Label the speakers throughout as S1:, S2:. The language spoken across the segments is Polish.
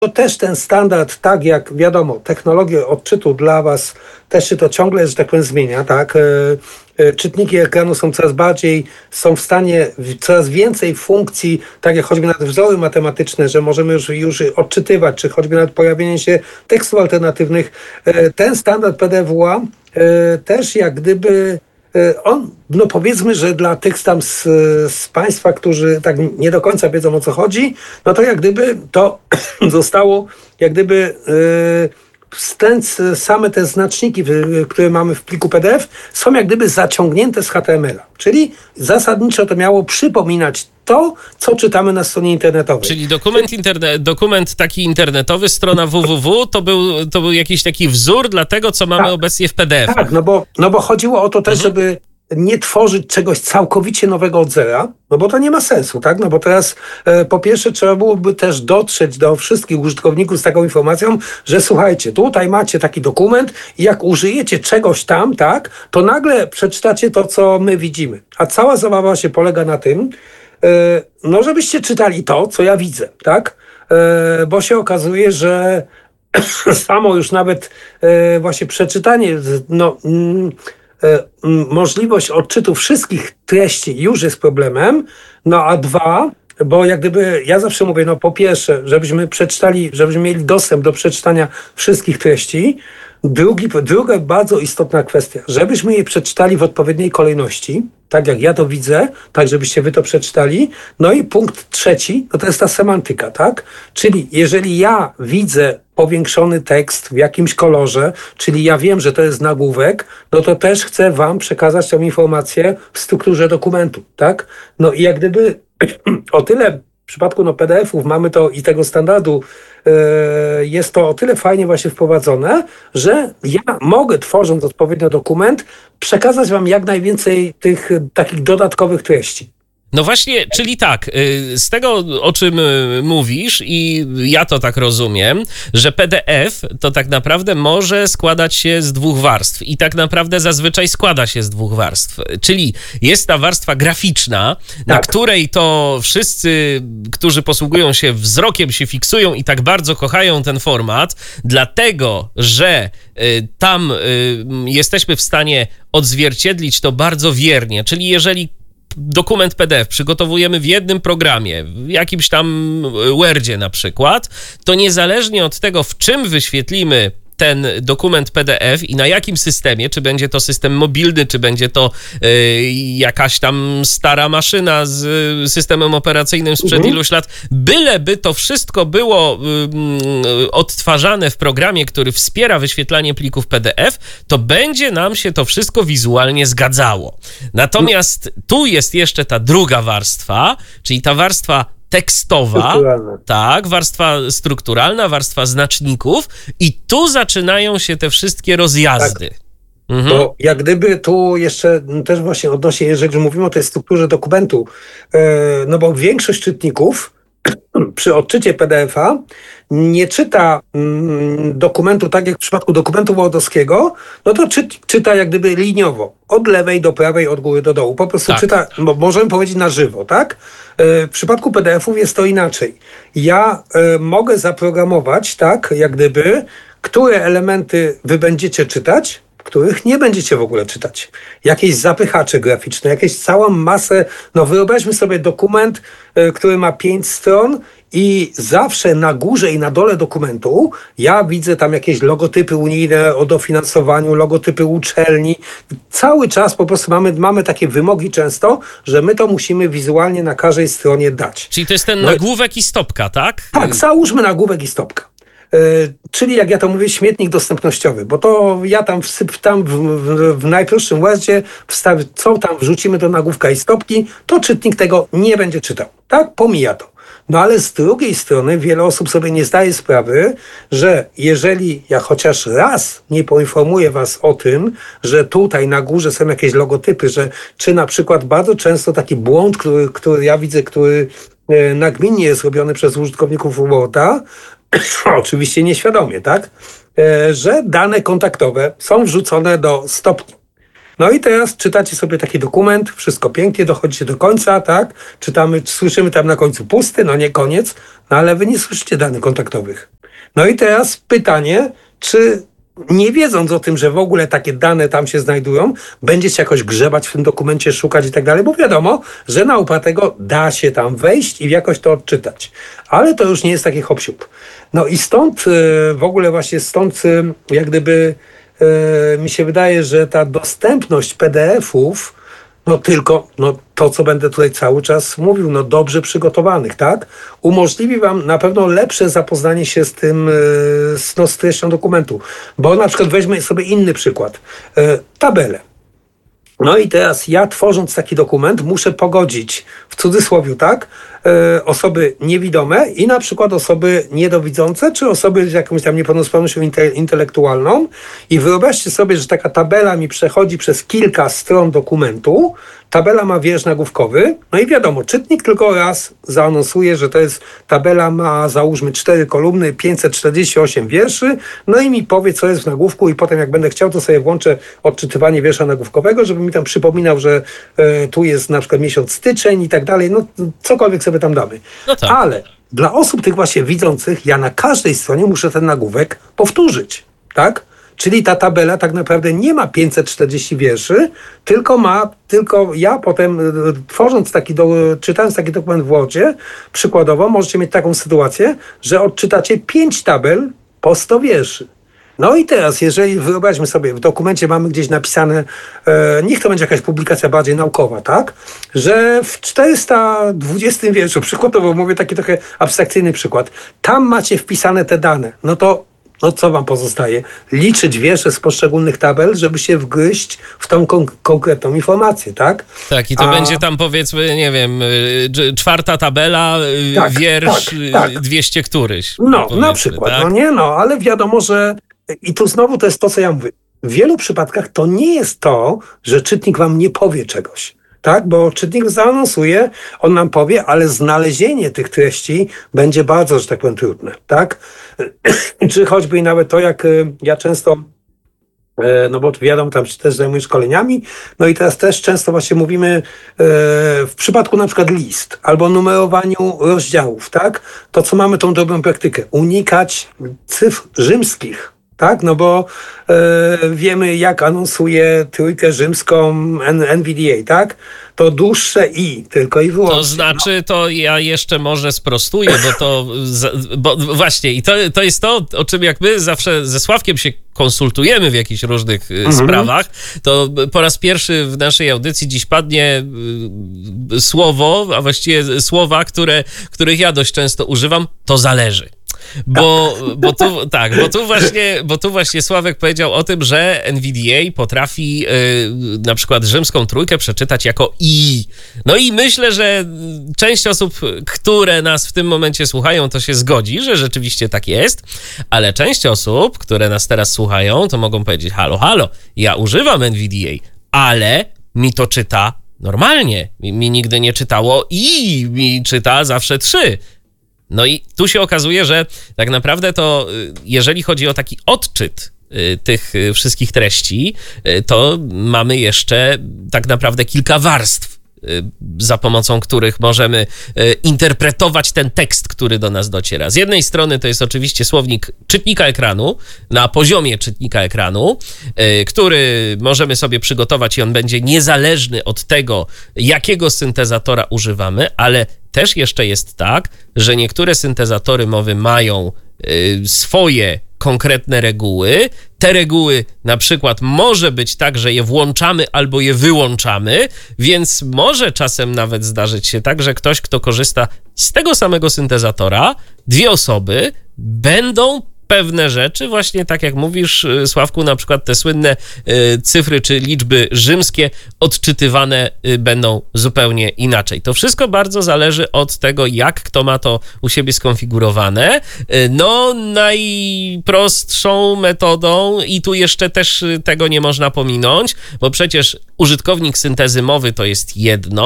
S1: To też ten standard, tak jak wiadomo, technologie odczytu dla was też się to ciągle, że tak powiem, zmienia, tak? Czytniki ekranu są w stanie coraz więcej funkcji, tak jak choćby nawet wzory matematyczne, że możemy już odczytywać, czy choćby nawet pojawienie się tekstów alternatywnych. Ten standard PDFWA też jak gdyby no powiedzmy, że dla tych tam z Państwa, którzy tak nie do końca wiedzą, o co chodzi, no to jak gdyby to zostało jak gdyby same te znaczniki, które mamy w pliku PDF, są jak gdyby zaciągnięte z HTML-a. Czyli zasadniczo to miało przypominać to, co czytamy na stronie internetowej.
S2: Czyli dokument taki internetowy, strona www, to był jakiś taki wzór dla tego, co mamy obecnie w PDF.
S1: Tak, no bo chodziło o to też, żeby nie tworzyć czegoś całkowicie nowego od zera, no bo to nie ma sensu, tak? No bo teraz po pierwsze trzeba byłoby też dotrzeć do wszystkich użytkowników z taką informacją, że słuchajcie, tutaj macie taki dokument i jak użyjecie czegoś tam, tak, to nagle przeczytacie to, co my widzimy. A cała zabawa się polega na tym, no żebyście czytali to, co ja widzę, tak? Bo się okazuje, że samo już nawet właśnie przeczytanie, możliwość odczytu wszystkich treści już jest problemem, no a dwa, bo jak gdyby ja zawsze mówię, no po pierwsze, żebyśmy mieli dostęp do przeczytania wszystkich treści. Druga bardzo istotna kwestia, żebyśmy je przeczytali w odpowiedniej kolejności, tak jak ja to widzę, tak żebyście wy to przeczytali. No i punkt trzeci, no to jest ta semantyka, tak? Czyli jeżeli ja widzę powiększony tekst w jakimś kolorze, czyli ja wiem, że to jest nagłówek, no to też chcę wam przekazać tę informację w strukturze dokumentu, tak? No i jak gdyby o tyle w przypadku PDF-ów mamy to i tego standardu jest to o tyle fajnie właśnie wprowadzone, że ja mogę, tworząc odpowiednio dokument, przekazać wam jak najwięcej tych takich dodatkowych treści.
S2: No właśnie, czyli tak, z tego, o czym mówisz i ja to tak rozumiem, że PDF to tak naprawdę może składać się z dwóch warstw i tak naprawdę zazwyczaj składa się z dwóch warstw, czyli jest ta warstwa graficzna, na której to wszyscy, którzy posługują się wzrokiem, się fiksują i tak bardzo kochają ten format, dlatego, że tam jesteśmy w stanie odzwierciedlić to bardzo wiernie, czyli jeżeli dokument PDF przygotowujemy w jednym programie, w jakimś tam Wordzie na przykład, to niezależnie od tego, w czym wyświetlimy ten dokument PDF i na jakim systemie, czy będzie to system mobilny, czy będzie to jakaś tam stara maszyna z systemem operacyjnym sprzed iluś lat, byleby to wszystko było odtwarzane w programie, który wspiera wyświetlanie plików PDF, to będzie nam się to wszystko wizualnie zgadzało. Natomiast tu jest jeszcze ta druga warstwa, czyli ta warstwa tekstowa, tak, warstwa strukturalna, warstwa znaczników i tu zaczynają się te wszystkie rozjazdy.
S1: Tak. Bo jak gdyby tu jeszcze też właśnie odnośnie, jeżeli mówimy o tej strukturze dokumentu, no bo większość czytników przy odczycie PDF-a nie czyta dokumentu tak jak w przypadku dokumentu wordowskiego, no to czyta jak gdyby liniowo, od lewej do prawej, od góry do dołu. Po prostu czyta, bo możemy powiedzieć na żywo, tak? W przypadku PDF-ów jest to inaczej. Ja mogę zaprogramować, tak, jak gdyby, które elementy wy będziecie czytać, których nie będziecie w ogóle czytać. Jakieś zapychacze graficzne, jakieś całą masę, no wyobraźmy sobie dokument, który ma 5 stron i zawsze na górze i na dole dokumentu ja widzę tam jakieś logotypy unijne o dofinansowaniu, logotypy uczelni. Cały czas po prostu mamy takie wymogi często, że my to musimy wizualnie na każdej stronie dać.
S2: Czyli to jest ten nagłówek i stopka, tak?
S1: Tak, załóżmy nagłówek i stopka. Czyli jak ja to mówię, śmietnik dostępnościowy, bo to ja tam wsypam w najprostszym Wordzie, co tam wrzucimy do nagłówka i stopki, to czytnik tego nie będzie czytał, tak? Pomija to. No ale z drugiej strony wiele osób sobie nie zdaje sprawy, że jeżeli ja chociaż raz nie poinformuję was o tym, że tutaj na górze są jakieś logotypy, czy na przykład bardzo często taki błąd, który ja widzę, który nagminnie jest robiony przez użytkowników Worda, oczywiście nieświadomie, tak? Że dane kontaktowe są wrzucone do stopni. No i teraz czytacie sobie taki dokument, wszystko pięknie, dochodzicie do końca, tak? Czytamy, słyszymy tam na końcu pusty, no nie koniec, no ale wy nie słyszycie danych kontaktowych. No i teraz pytanie, czy nie wiedząc o tym, że w ogóle takie dane tam się znajdują, będziecie jakoś grzebać w tym dokumencie, szukać i tak dalej, bo wiadomo, że na upartego da się tam wejść i jakoś to odczytać. Ale to już nie jest taki hop-siup. No i stąd w ogóle właśnie jak gdyby mi się wydaje, że ta dostępność PDF-ów, to, co będę tutaj cały czas mówił, dobrze przygotowanych, tak? Umożliwi wam na pewno lepsze zapoznanie się z tym, z treścią dokumentu. Bo na przykład weźmy sobie inny przykład. Tabele. No i teraz ja, tworząc taki dokument, muszę pogodzić, w cudzysłowie, tak, osoby niewidome i na przykład osoby niedowidzące, czy osoby z jakąś tam niepełnosprawnością intelektualną. I wyobraźcie sobie, że taka tabela mi przechodzi przez kilka stron dokumentu. Tabela ma wiersz nagłówkowy, no i wiadomo, czytnik tylko raz zaanonsuje, że to jest tabela, ma załóżmy 4 kolumny, 548 wierszy, no i mi powie, co jest w nagłówku i potem jak będę chciał, to sobie włączę odczytywanie wiersza nagłówkowego, żeby mi tam przypominał, że tu jest na przykład miesiąc styczeń i tak dalej, no cokolwiek sobie tam damy.
S2: No tak.
S1: Ale dla osób tych właśnie widzących, ja na każdej stronie muszę ten nagłówek powtórzyć, tak? Czyli ta tabela tak naprawdę nie ma 540 wierszy, tylko ja potem czytając taki dokument w Wordzie, przykładowo możecie mieć taką sytuację, że odczytacie 5 tabel po 100 wierszy. No i teraz, jeżeli wyobraźmy sobie, w dokumencie mamy gdzieś napisane, niech to będzie jakaś publikacja bardziej naukowa, tak? Że w 420 wierszu, przykładowo mówię taki trochę abstrakcyjny przykład, tam macie wpisane te dane, no co wam pozostaje? Liczyć wiersze z poszczególnych tabel, żeby się wgryźć w tą konkretną informację, tak?
S2: Tak, i to będzie tam powiedzmy, nie wiem, 4. tabela, wiersz
S1: tak.
S2: 200 któryś.
S1: No, na przykład, tak? Ale wiadomo, że i tu znowu to jest to, co ja mówię. W wielu przypadkach to nie jest to, że czytnik wam nie powie czegoś. Tak, bo czytnik zaanonsuje, on nam powie, ale znalezienie tych treści będzie bardzo, że tak powiem, trudne, tak? Czy choćby i nawet to, jak ja często, no bo wiadomo, tam się też zajmuję szkoleniami, no i teraz też często właśnie mówimy w przypadku na przykład list albo numerowaniu rozdziałów, tak? To co mamy tą dobrą praktykę, unikać cyfr rzymskich. Tak, no bo wiemy, jak anonsuje trójkę rzymską NVDA, tak? To dłuższe i, tylko i wyłącznie.
S2: To znaczy, to ja jeszcze może sprostuję, bo właśnie, i to jest to, o czym jak my zawsze ze Sławkiem się konsultujemy w jakichś różnych sprawach, to po raz pierwszy w naszej audycji dziś padnie słowo, a właściwie słowa, których ja dość często używam, to zależy. Bo tu właśnie Sławek powiedział o tym, że NVDA potrafi na przykład rzymską trójkę przeczytać jako i. No i myślę, że część osób, które nas w tym momencie słuchają, to się zgodzi, że rzeczywiście tak jest, ale część osób, które nas teraz słuchają, to mogą powiedzieć, halo, ja używam NVDA, ale mi to czyta normalnie. Mi nigdy nie czytało i, mi czyta zawsze 3. No i tu się okazuje, że tak naprawdę to jeżeli chodzi o taki odczyt tych wszystkich treści, to mamy jeszcze tak naprawdę kilka warstw, za pomocą których możemy interpretować ten tekst, który do nas dociera. Z jednej strony to jest oczywiście słownik czytnika ekranu, na poziomie czytnika ekranu, który możemy sobie przygotować i on będzie niezależny od tego, jakiego syntezatora używamy, ale też jeszcze jest tak, że niektóre syntezatory mowy mają swoje konkretne reguły. Te reguły na przykład może być tak, że je włączamy albo je wyłączamy, więc może czasem nawet zdarzyć się tak, że ktoś, kto korzysta z tego samego syntezatora, 2 osoby będą pewne rzeczy, właśnie tak jak mówisz, Sławku, na przykład te słynne cyfry czy liczby rzymskie odczytywane będą zupełnie inaczej. To wszystko bardzo zależy od tego, jak kto ma to u siebie skonfigurowane. No, najprostszą metodą, i tu jeszcze też tego nie można pominąć, bo przecież użytkownik syntezy mowy to jest jedno,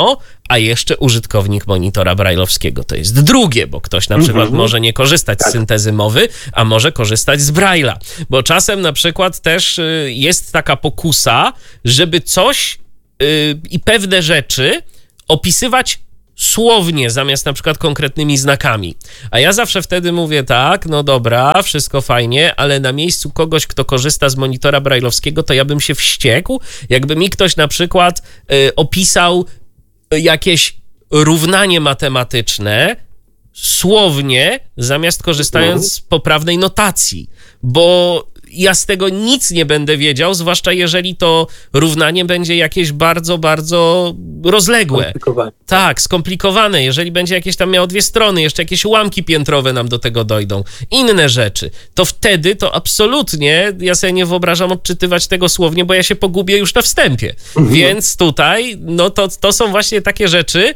S2: a jeszcze użytkownik monitora brajlowskiego. To jest drugie, bo ktoś na przykład może nie korzystać z syntezy mowy, a może korzystać z Braille'a. Bo czasem na przykład też jest taka pokusa, żeby coś i pewne rzeczy opisywać słownie zamiast na przykład konkretnymi znakami. A ja zawsze wtedy mówię tak, no dobra, wszystko fajnie, ale na miejscu kogoś, kto korzysta z monitora brajlowskiego, to ja bym się wściekł, jakby mi ktoś na przykład opisał jakieś równanie matematyczne słownie, zamiast korzystając z poprawnej notacji, bo ja z tego nic nie będę wiedział, zwłaszcza jeżeli to równanie będzie jakieś bardzo, bardzo rozległe. Tak, skomplikowane. Jeżeli będzie jakieś tam miało 2 strony, jeszcze jakieś ułamki piętrowe nam do tego dojdą, inne rzeczy, to wtedy to absolutnie ja sobie nie wyobrażam odczytywać tego słownie, bo ja się pogubię już na wstępie. Więc tutaj, no to są właśnie takie rzeczy,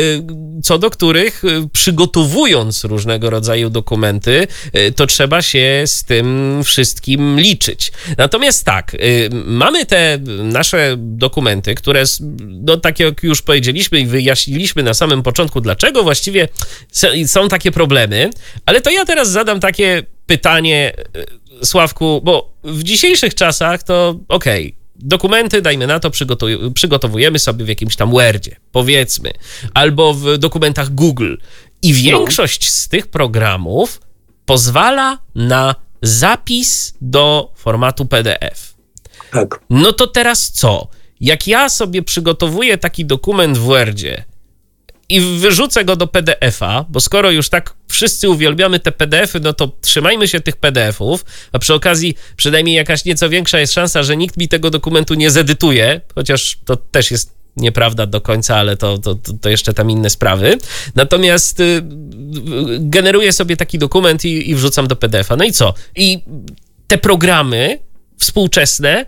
S2: co do których przygotowując różnego rodzaju dokumenty, to trzeba się z tym wszystkim liczyć. Natomiast tak, mamy te nasze dokumenty, które, no tak jak już powiedzieliśmy i wyjaśniliśmy na samym początku, dlaczego właściwie są takie problemy, ale to ja teraz zadam takie pytanie, Sławku, bo w dzisiejszych czasach to dokumenty, dajmy na to, przygotowujemy sobie w jakimś tam Wordzie, powiedzmy, albo w dokumentach Google i większość z tych programów pozwala na zapis do formatu PDF.
S1: Tak.
S2: No to teraz co? Jak ja sobie przygotowuję taki dokument w Wordzie i wyrzucę go do PDF-a, bo skoro już tak wszyscy uwielbiamy te PDF-y, no to trzymajmy się tych PDF-ów, a przy okazji przynajmniej jakaś nieco większa jest szansa, że nikt mi tego dokumentu nie zedytuje, chociaż to też jest nieprawda do końca, ale to jeszcze tam inne sprawy. Natomiast generuję sobie taki dokument i wrzucam do PDF-a. No i co? I te programy współczesne,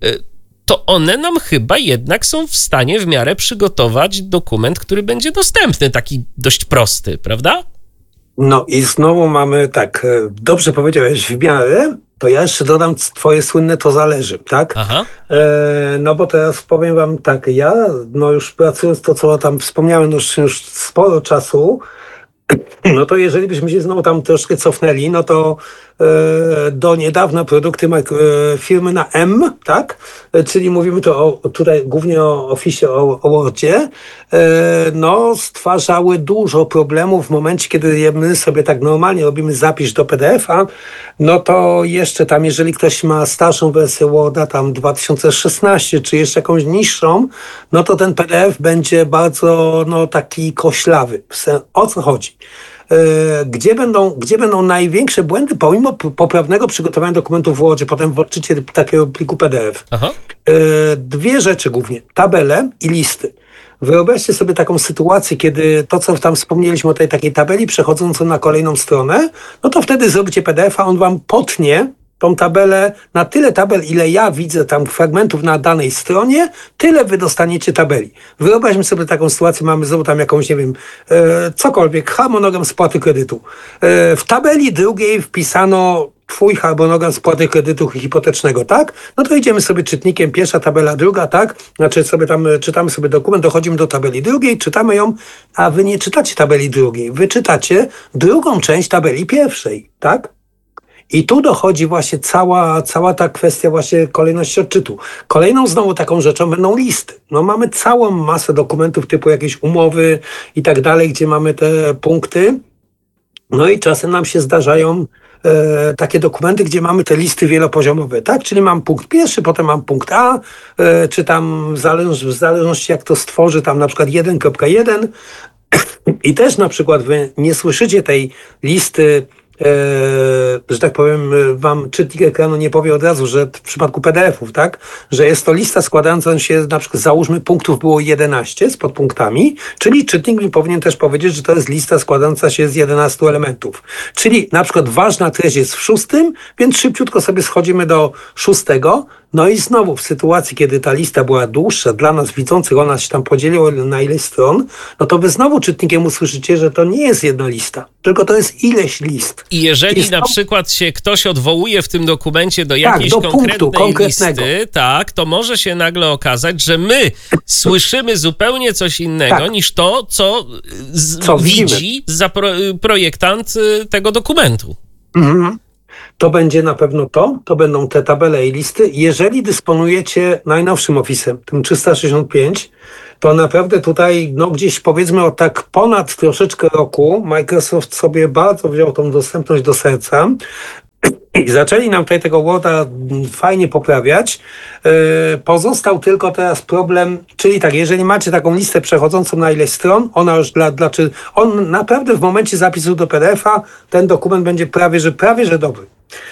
S2: to one nam chyba jednak są w stanie w miarę przygotować dokument, który będzie dostępny, taki dość prosty, prawda?
S1: No i znowu mamy tak, dobrze powiedziałeś, w miarę, to ja jeszcze dodam twoje słynne to zależy, tak?
S2: Aha.
S1: No bo teraz powiem wam tak, ja no już pracując to, co tam wspomniałem już sporo czasu, no to jeżeli byśmy się znowu tam troszkę cofnęli, no to do niedawna produkty firmy na M, tak? Czyli mówimy to tutaj głównie o Office, o Wordzie, no stwarzały dużo problemów w momencie, kiedy my sobie tak normalnie robimy zapis do PDF-a, no to jeszcze tam, jeżeli ktoś ma starszą wersję Worda, tam 2016, czy jeszcze jakąś niższą, no to ten PDF będzie bardzo, no taki koślawy. O co chodzi? Gdzie będą największe błędy pomimo poprawnego przygotowania dokumentów w Wordzie, potem w odczycie takiego pliku PDF.
S2: Aha.
S1: 2 rzeczy głównie, tabele i listy. Wyobraźcie sobie taką sytuację, kiedy to, co tam wspomnieliśmy o tej takiej tabeli przechodzącą na kolejną stronę, no to wtedy zrobicie PDF-a, on wam potnie tą tabelę na tyle tabel, ile ja widzę tam fragmentów na danej stronie, tyle wy dostaniecie tabeli. Wyobraźmy sobie taką sytuację, mamy znowu tam jakąś, nie wiem, cokolwiek, harmonogram spłaty kredytu. W tabeli drugiej wpisano twój harmonogram spłaty kredytu hipotecznego, tak? No to idziemy sobie czytnikiem, pierwsza tabela, druga, tak? Znaczy sobie tam czytamy sobie dokument, dochodzimy do tabeli drugiej, czytamy ją, a wy nie czytacie tabeli drugiej, wy czytacie drugą część tabeli pierwszej, tak? I tu dochodzi właśnie cała ta kwestia właśnie kolejności odczytu. Kolejną znowu taką rzeczą będą listy. No mamy całą masę dokumentów typu jakieś umowy i tak dalej, gdzie mamy te punkty. No i czasem nam się zdarzają takie dokumenty, gdzie mamy te listy wielopoziomowe, tak? Czyli mam punkt pierwszy, potem mam punkt A, czy tam w zależności jak to stworzy, tam na przykład 1.1 i też na przykład wy nie słyszycie tej listy, że tak powiem, wam czytnik ekranu nie powie od razu, że w przypadku PDF-ów, tak, że jest to lista składająca się, na przykład załóżmy punktów było 11 z podpunktami, czyli czytnik mi powinien też powiedzieć, że to jest lista składająca się z 11 elementów. Czyli na przykład ważna treść jest w 6, więc szybciutko sobie schodzimy do 6, No i znowu w sytuacji, kiedy ta lista była dłuższa, dla nas widzących, ona się tam podzieliła na ileś stron, no to wy znowu czytnikiem usłyszycie, że to nie jest jedna lista, tylko to jest ileś list.
S2: I jeżeli na przykład się ktoś odwołuje w tym dokumencie do jakiejś
S1: do punktu konkretnego
S2: listy, tak, to może się nagle okazać, że my słyszymy zupełnie coś innego niż to, co widzi projektant tego dokumentu.
S1: Mhm. To będzie na pewno to będą te tabele i listy. Jeżeli dysponujecie najnowszym Office'em, tym 365, to naprawdę tutaj, no gdzieś powiedzmy od tak ponad troszeczkę roku Microsoft sobie bardzo wziął tą dostępność do serca i zaczęli nam tutaj tego Worda fajnie poprawiać. Pozostał tylko teraz problem, czyli tak, jeżeli macie taką listę przechodzącą na ileś stron, ona już on naprawdę w momencie zapisu do PDF-a ten dokument będzie prawie że dobry.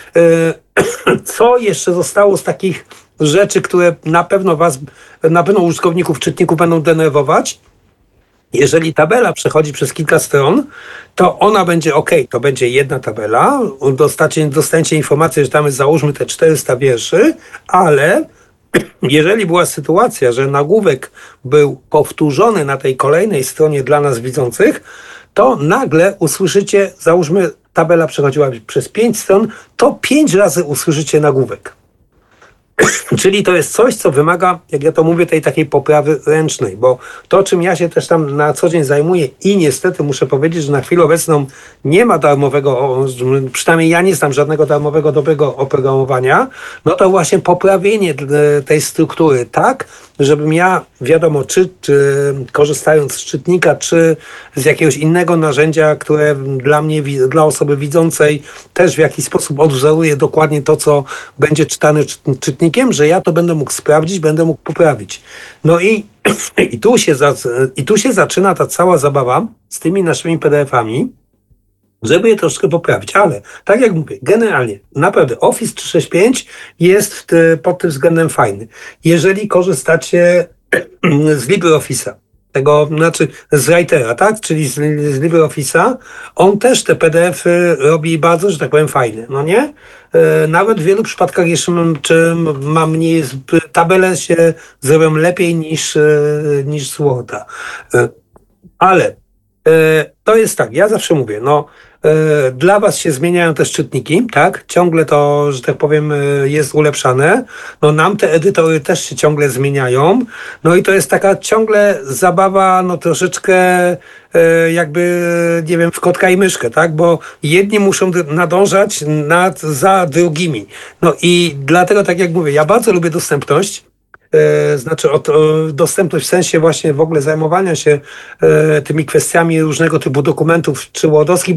S1: Co jeszcze zostało z takich rzeczy, które na pewno użytkowników, czytników będą denerwować? Jeżeli tabela przechodzi przez kilka stron, to ona będzie to będzie jedna tabela, dostaniecie informację, że tam jest, załóżmy, te 400 wierszy, ale jeżeli była sytuacja, że nagłówek był powtórzony na tej kolejnej stronie dla nas widzących, to nagle usłyszycie, załóżmy, tabela przechodziła przez 5 stron, to 5 razy usłyszycie nagłówek. Czyli to jest coś, co wymaga, jak ja to mówię, tej takiej poprawy ręcznej, bo to, czym ja się też tam na co dzień zajmuję i niestety muszę powiedzieć, że na chwilę obecną nie ma darmowego, przynajmniej ja nie znam żadnego darmowego, dobrego oprogramowania, no to właśnie poprawienie tej struktury tak, żebym ja, wiadomo, czy korzystając z czytnika, czy z jakiegoś innego narzędzia, które dla mnie, dla osoby widzącej też w jakiś sposób odwzoruje dokładnie to, co będzie czytane czytnikiem, że ja to będę mógł sprawdzić, będę mógł poprawić. No i tu się zaczyna ta cała zabawa z tymi naszymi PDF-ami, żeby je troszkę poprawić, ale tak jak mówię, generalnie, naprawdę Office 365 jest pod tym względem fajny. Jeżeli korzystacie z LibreOffice'a, z Writera, tak? Czyli z LibreOffice'a, on też te PDF-y robi bardzo, że tak powiem, fajne, no nie? Nawet w wielu przypadkach jeszcze mam mniej, tabele się zrobią lepiej niż z Worda. Ale to jest tak, ja zawsze mówię, dla was się zmieniają też czytniki, tak? Ciągle to, że tak powiem, jest ulepszane. No nam te edytory też się ciągle zmieniają. No i to jest taka ciągle zabawa, troszeczkę jakby, nie wiem, w kotka i myszkę, tak? Bo jedni muszą nadążać za drugimi. No i dlatego, tak jak mówię, ja bardzo lubię dostępność. Znaczy dostępność w sensie właśnie w ogóle zajmowania się tymi kwestiami różnego typu dokumentów czy wordowskich,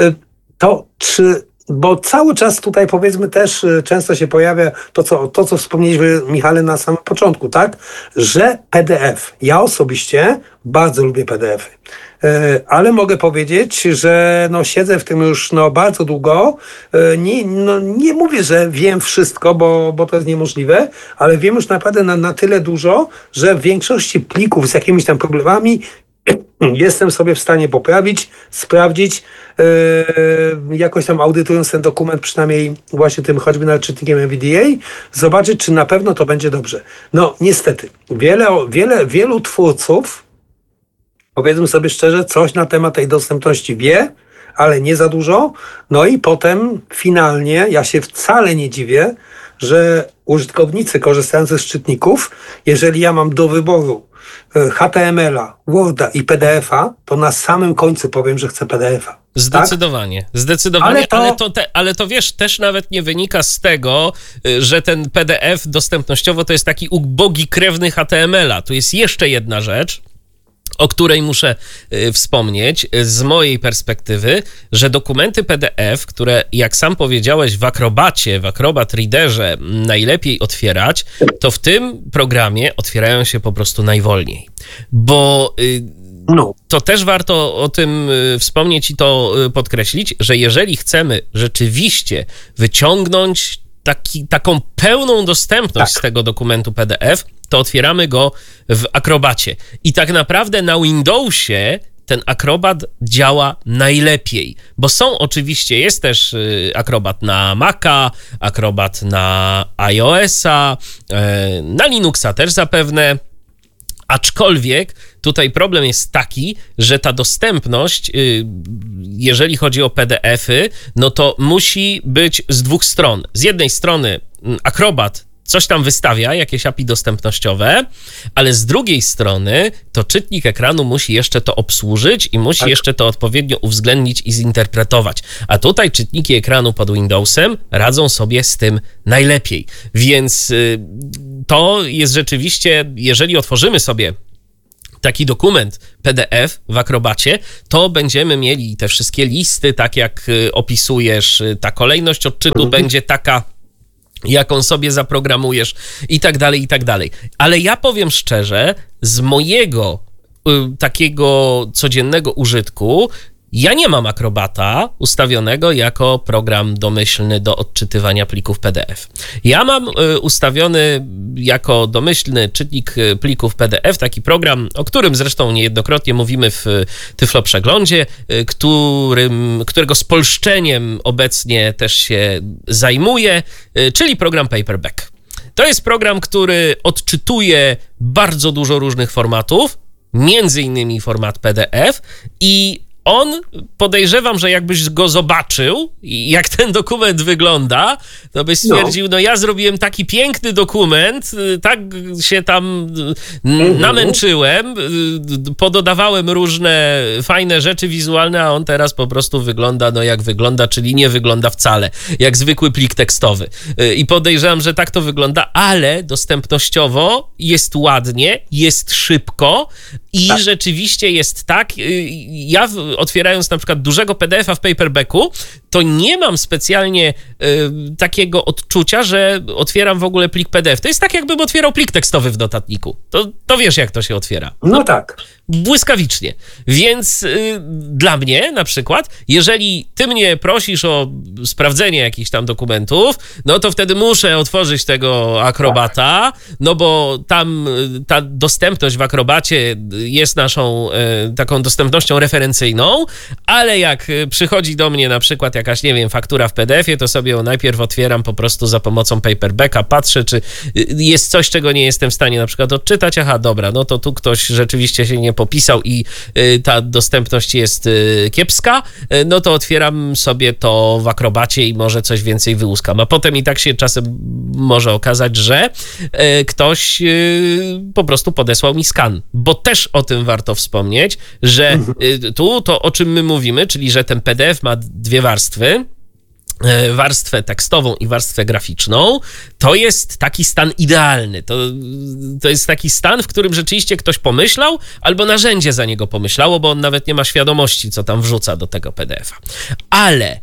S1: bo cały czas tutaj, powiedzmy, też często się pojawia to, co wspomnieliśmy, Michale, na samym początku, tak? Że PDF. Ja osobiście bardzo lubię PDF-y. Ale mogę powiedzieć, że siedzę w tym już bardzo długo. Nie mówię, że wiem wszystko, bo to jest niemożliwe, ale wiem już naprawdę na tyle dużo, że w większości plików z jakimiś tam problemami jestem sobie w stanie poprawić, sprawdzić, jakoś tam audytując ten dokument, przynajmniej właśnie tym choćby nawet czytnikiem NVDA, zobaczyć, czy na pewno to będzie dobrze. No niestety, wielu twórców, powiedzmy sobie szczerze, coś na temat tej dostępności wie, ale nie za dużo. No i potem finalnie, ja się wcale nie dziwię, że użytkownicy korzystający z czytników, jeżeli ja mam do wyboru HTML-a, Worda i PDF-a, to na samym końcu powiem, że chcę PDF-a.
S2: Zdecydowanie,
S1: tak?
S2: Zdecydowanie, ale to wiesz, też nawet nie wynika z tego, że ten PDF dostępnościowo to jest taki ubogi krewny HTML-a. Tu jest jeszcze jedna rzecz, o której muszę wspomnieć z mojej perspektywy, że dokumenty PDF, które, jak sam powiedziałeś, w Acrobat Readerze najlepiej otwierać, to w tym programie otwierają się po prostu najwolniej. Bo to też warto o tym wspomnieć i to podkreślić, że jeżeli chcemy rzeczywiście wyciągnąć taką pełną dostępność z tego dokumentu PDF, to otwieramy go w Acrobacie. I tak naprawdę na Windowsie ten Acrobat działa najlepiej, bo są oczywiście, jest też Acrobat na Maca, Acrobat na iOS-a, na Linuxa też zapewne, aczkolwiek tutaj problem jest taki, że ta dostępność, jeżeli chodzi o PDF-y, no to musi być z dwóch stron. Z jednej strony Acrobat coś tam wystawia, jakieś API dostępnościowe, ale z drugiej strony to czytnik ekranu musi jeszcze to obsłużyć i musi jeszcze to odpowiednio uwzględnić i zinterpretować. A tutaj czytniki ekranu pod Windowsem radzą sobie z tym najlepiej. Więc to jest rzeczywiście, jeżeli otworzymy sobie taki dokument PDF w Acrobacie, to będziemy mieli te wszystkie listy, tak jak opisujesz, ta kolejność odczytu będzie taka, jaką sobie zaprogramujesz i tak dalej, i tak dalej. Ale ja powiem szczerze, z mojego takiego codziennego użytku, ja nie mam Acrobata ustawionego jako program domyślny do odczytywania plików PDF. Ja mam ustawiony jako domyślny czytnik plików PDF taki program, o którym zresztą niejednokrotnie mówimy w Tyflo Przeglądzie, którego spolszczeniem obecnie też się zajmuję, czyli program Paperback. To jest program, który odczytuje bardzo dużo różnych formatów, między innymi format PDF i on, podejrzewam, że jakbyś go zobaczył, jak ten dokument wygląda, to byś stwierdził, no ja zrobiłem taki piękny dokument, tak się tam namęczyłem, pododawałem różne fajne rzeczy wizualne, a on teraz po prostu wygląda, no jak wygląda, czyli nie wygląda wcale, jak zwykły plik tekstowy. I podejrzewam, że tak to wygląda, ale dostępnościowo jest ładnie, jest szybko i rzeczywiście jest tak, ja otwierając na przykład dużego PDF-a w Paperbacku, to nie mam specjalnie takiego odczucia, że otwieram w ogóle plik PDF. To jest tak, jakbym otwierał plik tekstowy w notatniku. To wiesz, jak to się otwiera.
S1: No tak.
S2: Błyskawicznie. Więc dla mnie na przykład, jeżeli ty mnie prosisz o sprawdzenie jakichś tam dokumentów, no to wtedy muszę otworzyć tego Acrobata, no bo tam ta dostępność w Acrobacie jest naszą taką dostępnością referencyjną, ale jak przychodzi do mnie na przykład jakaś, nie wiem, faktura w PDF-ie, to sobie ją najpierw otwieram po prostu za pomocą Paperbacka, patrzę, czy jest coś, czego nie jestem w stanie na przykład odczytać. Aha, dobra, no to tu ktoś rzeczywiście się nie popisał i ta dostępność jest kiepska, no to otwieram sobie to w Acrobacie i może coś więcej wyłuskam. A potem i tak się czasem może okazać, że ktoś po prostu podesłał mi skan, bo też o tym warto wspomnieć, że tu to, o czym my mówimy, czyli że ten PDF ma dwie warstwy, warstwę tekstową i warstwę graficzną, to jest taki stan idealny. To jest taki stan, w którym rzeczywiście ktoś pomyślał, albo narzędzie za niego pomyślało, bo on nawet nie ma świadomości, co tam wrzuca do tego PDF-a. Ale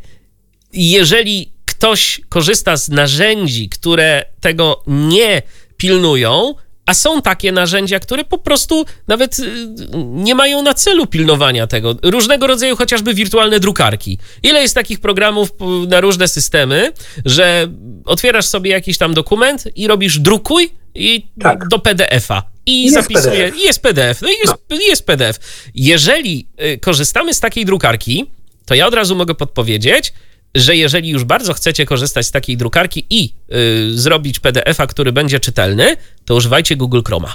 S2: jeżeli ktoś korzysta z narzędzi, które tego nie pilnują, a są takie narzędzia, które po prostu nawet nie mają na celu pilnowania tego. Różnego rodzaju chociażby wirtualne drukarki. Ile jest takich programów na różne systemy, że otwierasz sobie jakiś tam dokument i robisz drukuj i do PDF-a. I zapisuje, i jest PDF. No i jest PDF. Jeżeli korzystamy z takiej drukarki, to ja od razu mogę podpowiedzieć, że jeżeli już bardzo chcecie korzystać z takiej drukarki i zrobić PDF-a, który będzie czytelny, to używajcie Google Chroma.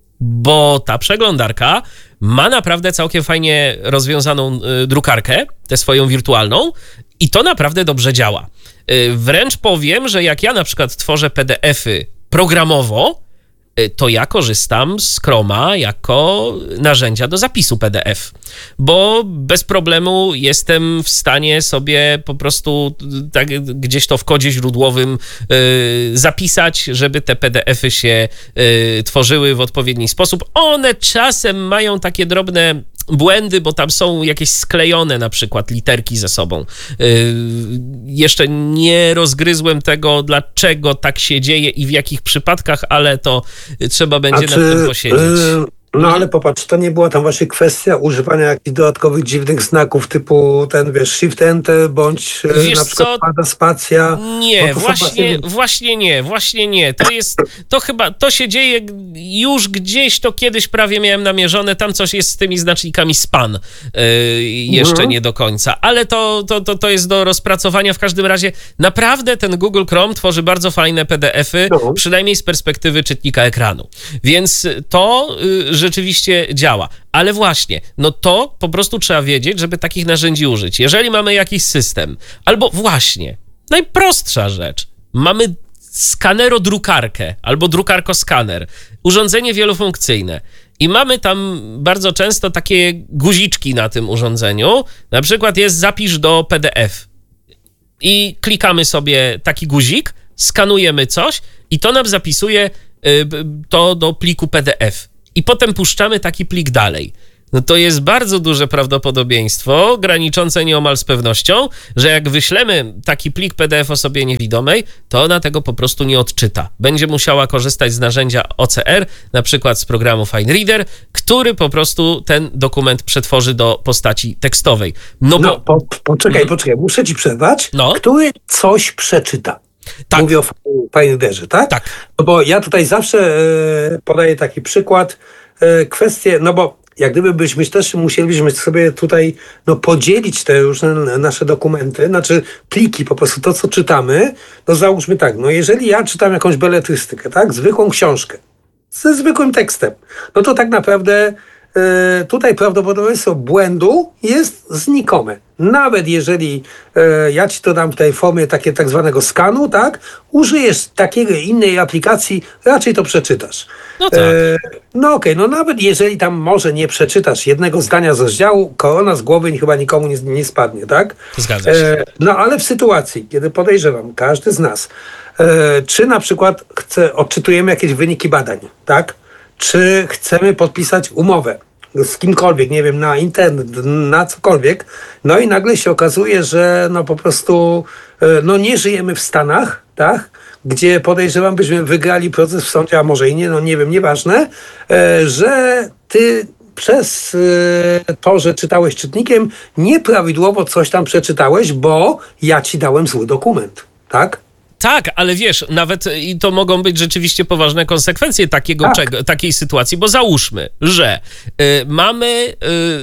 S2: Bo ta przeglądarka ma naprawdę całkiem fajnie rozwiązaną drukarkę, tę swoją wirtualną, i to naprawdę dobrze działa. Wręcz powiem, że jak ja na przykład tworzę PDF-y programowo, to ja korzystam z Chroma jako narzędzia do zapisu PDF, bo bez problemu jestem w stanie sobie po prostu tak gdzieś to w kodzie źródłowym zapisać, żeby te PDF-y się tworzyły w odpowiedni sposób. One czasem mają takie drobne błędy, bo tam są jakieś sklejone na przykład literki ze sobą. Jeszcze nie rozgryzłem tego, dlaczego tak się dzieje i w jakich przypadkach, ale to trzeba będzie nad tym posiedzieć.
S1: No ale popatrz, to nie była tam właśnie kwestia używania jakichś dodatkowych dziwnych znaków typu ten, wiesz, Shift Enter bądź na przykład pada spacja.
S2: Nie, właśnie nie. To się dzieje już gdzieś, to kiedyś prawie miałem namierzone, tam coś jest z tymi znacznikami span, jeszcze nie do końca, ale to jest do rozpracowania. W każdym razie naprawdę ten Google Chrome tworzy bardzo fajne PDF-y, przynajmniej z perspektywy czytnika ekranu, więc to rzeczywiście działa. Ale właśnie, no to po prostu trzeba wiedzieć, żeby takich narzędzi użyć. Jeżeli mamy jakiś system, albo właśnie, najprostsza rzecz, mamy skanerodrukarkę albo drukarko-skaner, urządzenie wielofunkcyjne i mamy tam bardzo często takie guziczki na tym urządzeniu, na przykład jest zapisz do PDF i klikamy sobie taki guzik, skanujemy coś i to nam zapisuje to do pliku PDF. I potem puszczamy taki plik dalej. No to jest bardzo duże prawdopodobieństwo, graniczące nieomal z pewnością, że jak wyślemy taki plik PDF osobie niewidomej, to ona tego po prostu nie odczyta. Będzie musiała korzystać z narzędzia OCR, na przykład z programu FineReader, który po prostu ten dokument przetworzy do postaci tekstowej.
S1: Poczekaj, muszę ci przerwać. Który coś przeczyta.
S2: Tak.
S1: Mówię o FineReaderze, tak?
S2: Tak.
S1: No bo ja tutaj zawsze podaję taki przykład, kwestię, no bo jak gdyby byśmy też musielibyśmy sobie tutaj podzielić te różne nasze dokumenty, znaczy pliki, po prostu to, co czytamy, no załóżmy tak, no jeżeli ja czytam jakąś beletrystykę, tak, zwykłą książkę, ze zwykłym tekstem, no to tak naprawdę tutaj prawdopodobieństwo błędu jest znikome. Nawet jeżeli ja ci to dam w tej formie takie tak zwanego skanu, tak, użyjesz takiej innej aplikacji, raczej to przeczytasz.
S2: No tak.
S1: Nawet jeżeli tam może nie przeczytasz jednego zdania z rozdziału, korona z głowy chyba nikomu nie spadnie, tak?
S2: Zgadza się.
S1: Ale w sytuacji, kiedy podejrzewam, każdy z nas, czy na przykład odczytujemy jakieś wyniki badań, tak? Czy chcemy podpisać umowę z kimkolwiek, nie wiem, na internet, na cokolwiek, no i nagle się okazuje, że po prostu nie żyjemy w Stanach, tak? Gdzie podejrzewam, byśmy wygrali proces w sądzie, a może i nie, nie wiem, nieważne, że ty przez to, że czytałeś czytnikiem, nieprawidłowo coś tam przeczytałeś, bo ja ci dałem zły dokument, tak?
S2: Tak, ale wiesz, nawet i to mogą być rzeczywiście poważne konsekwencje takiej sytuacji, bo załóżmy, że mamy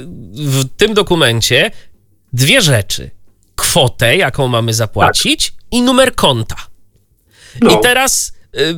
S2: w tym dokumencie dwie rzeczy. Kwotę, jaką mamy zapłacić i numer konta. I teraz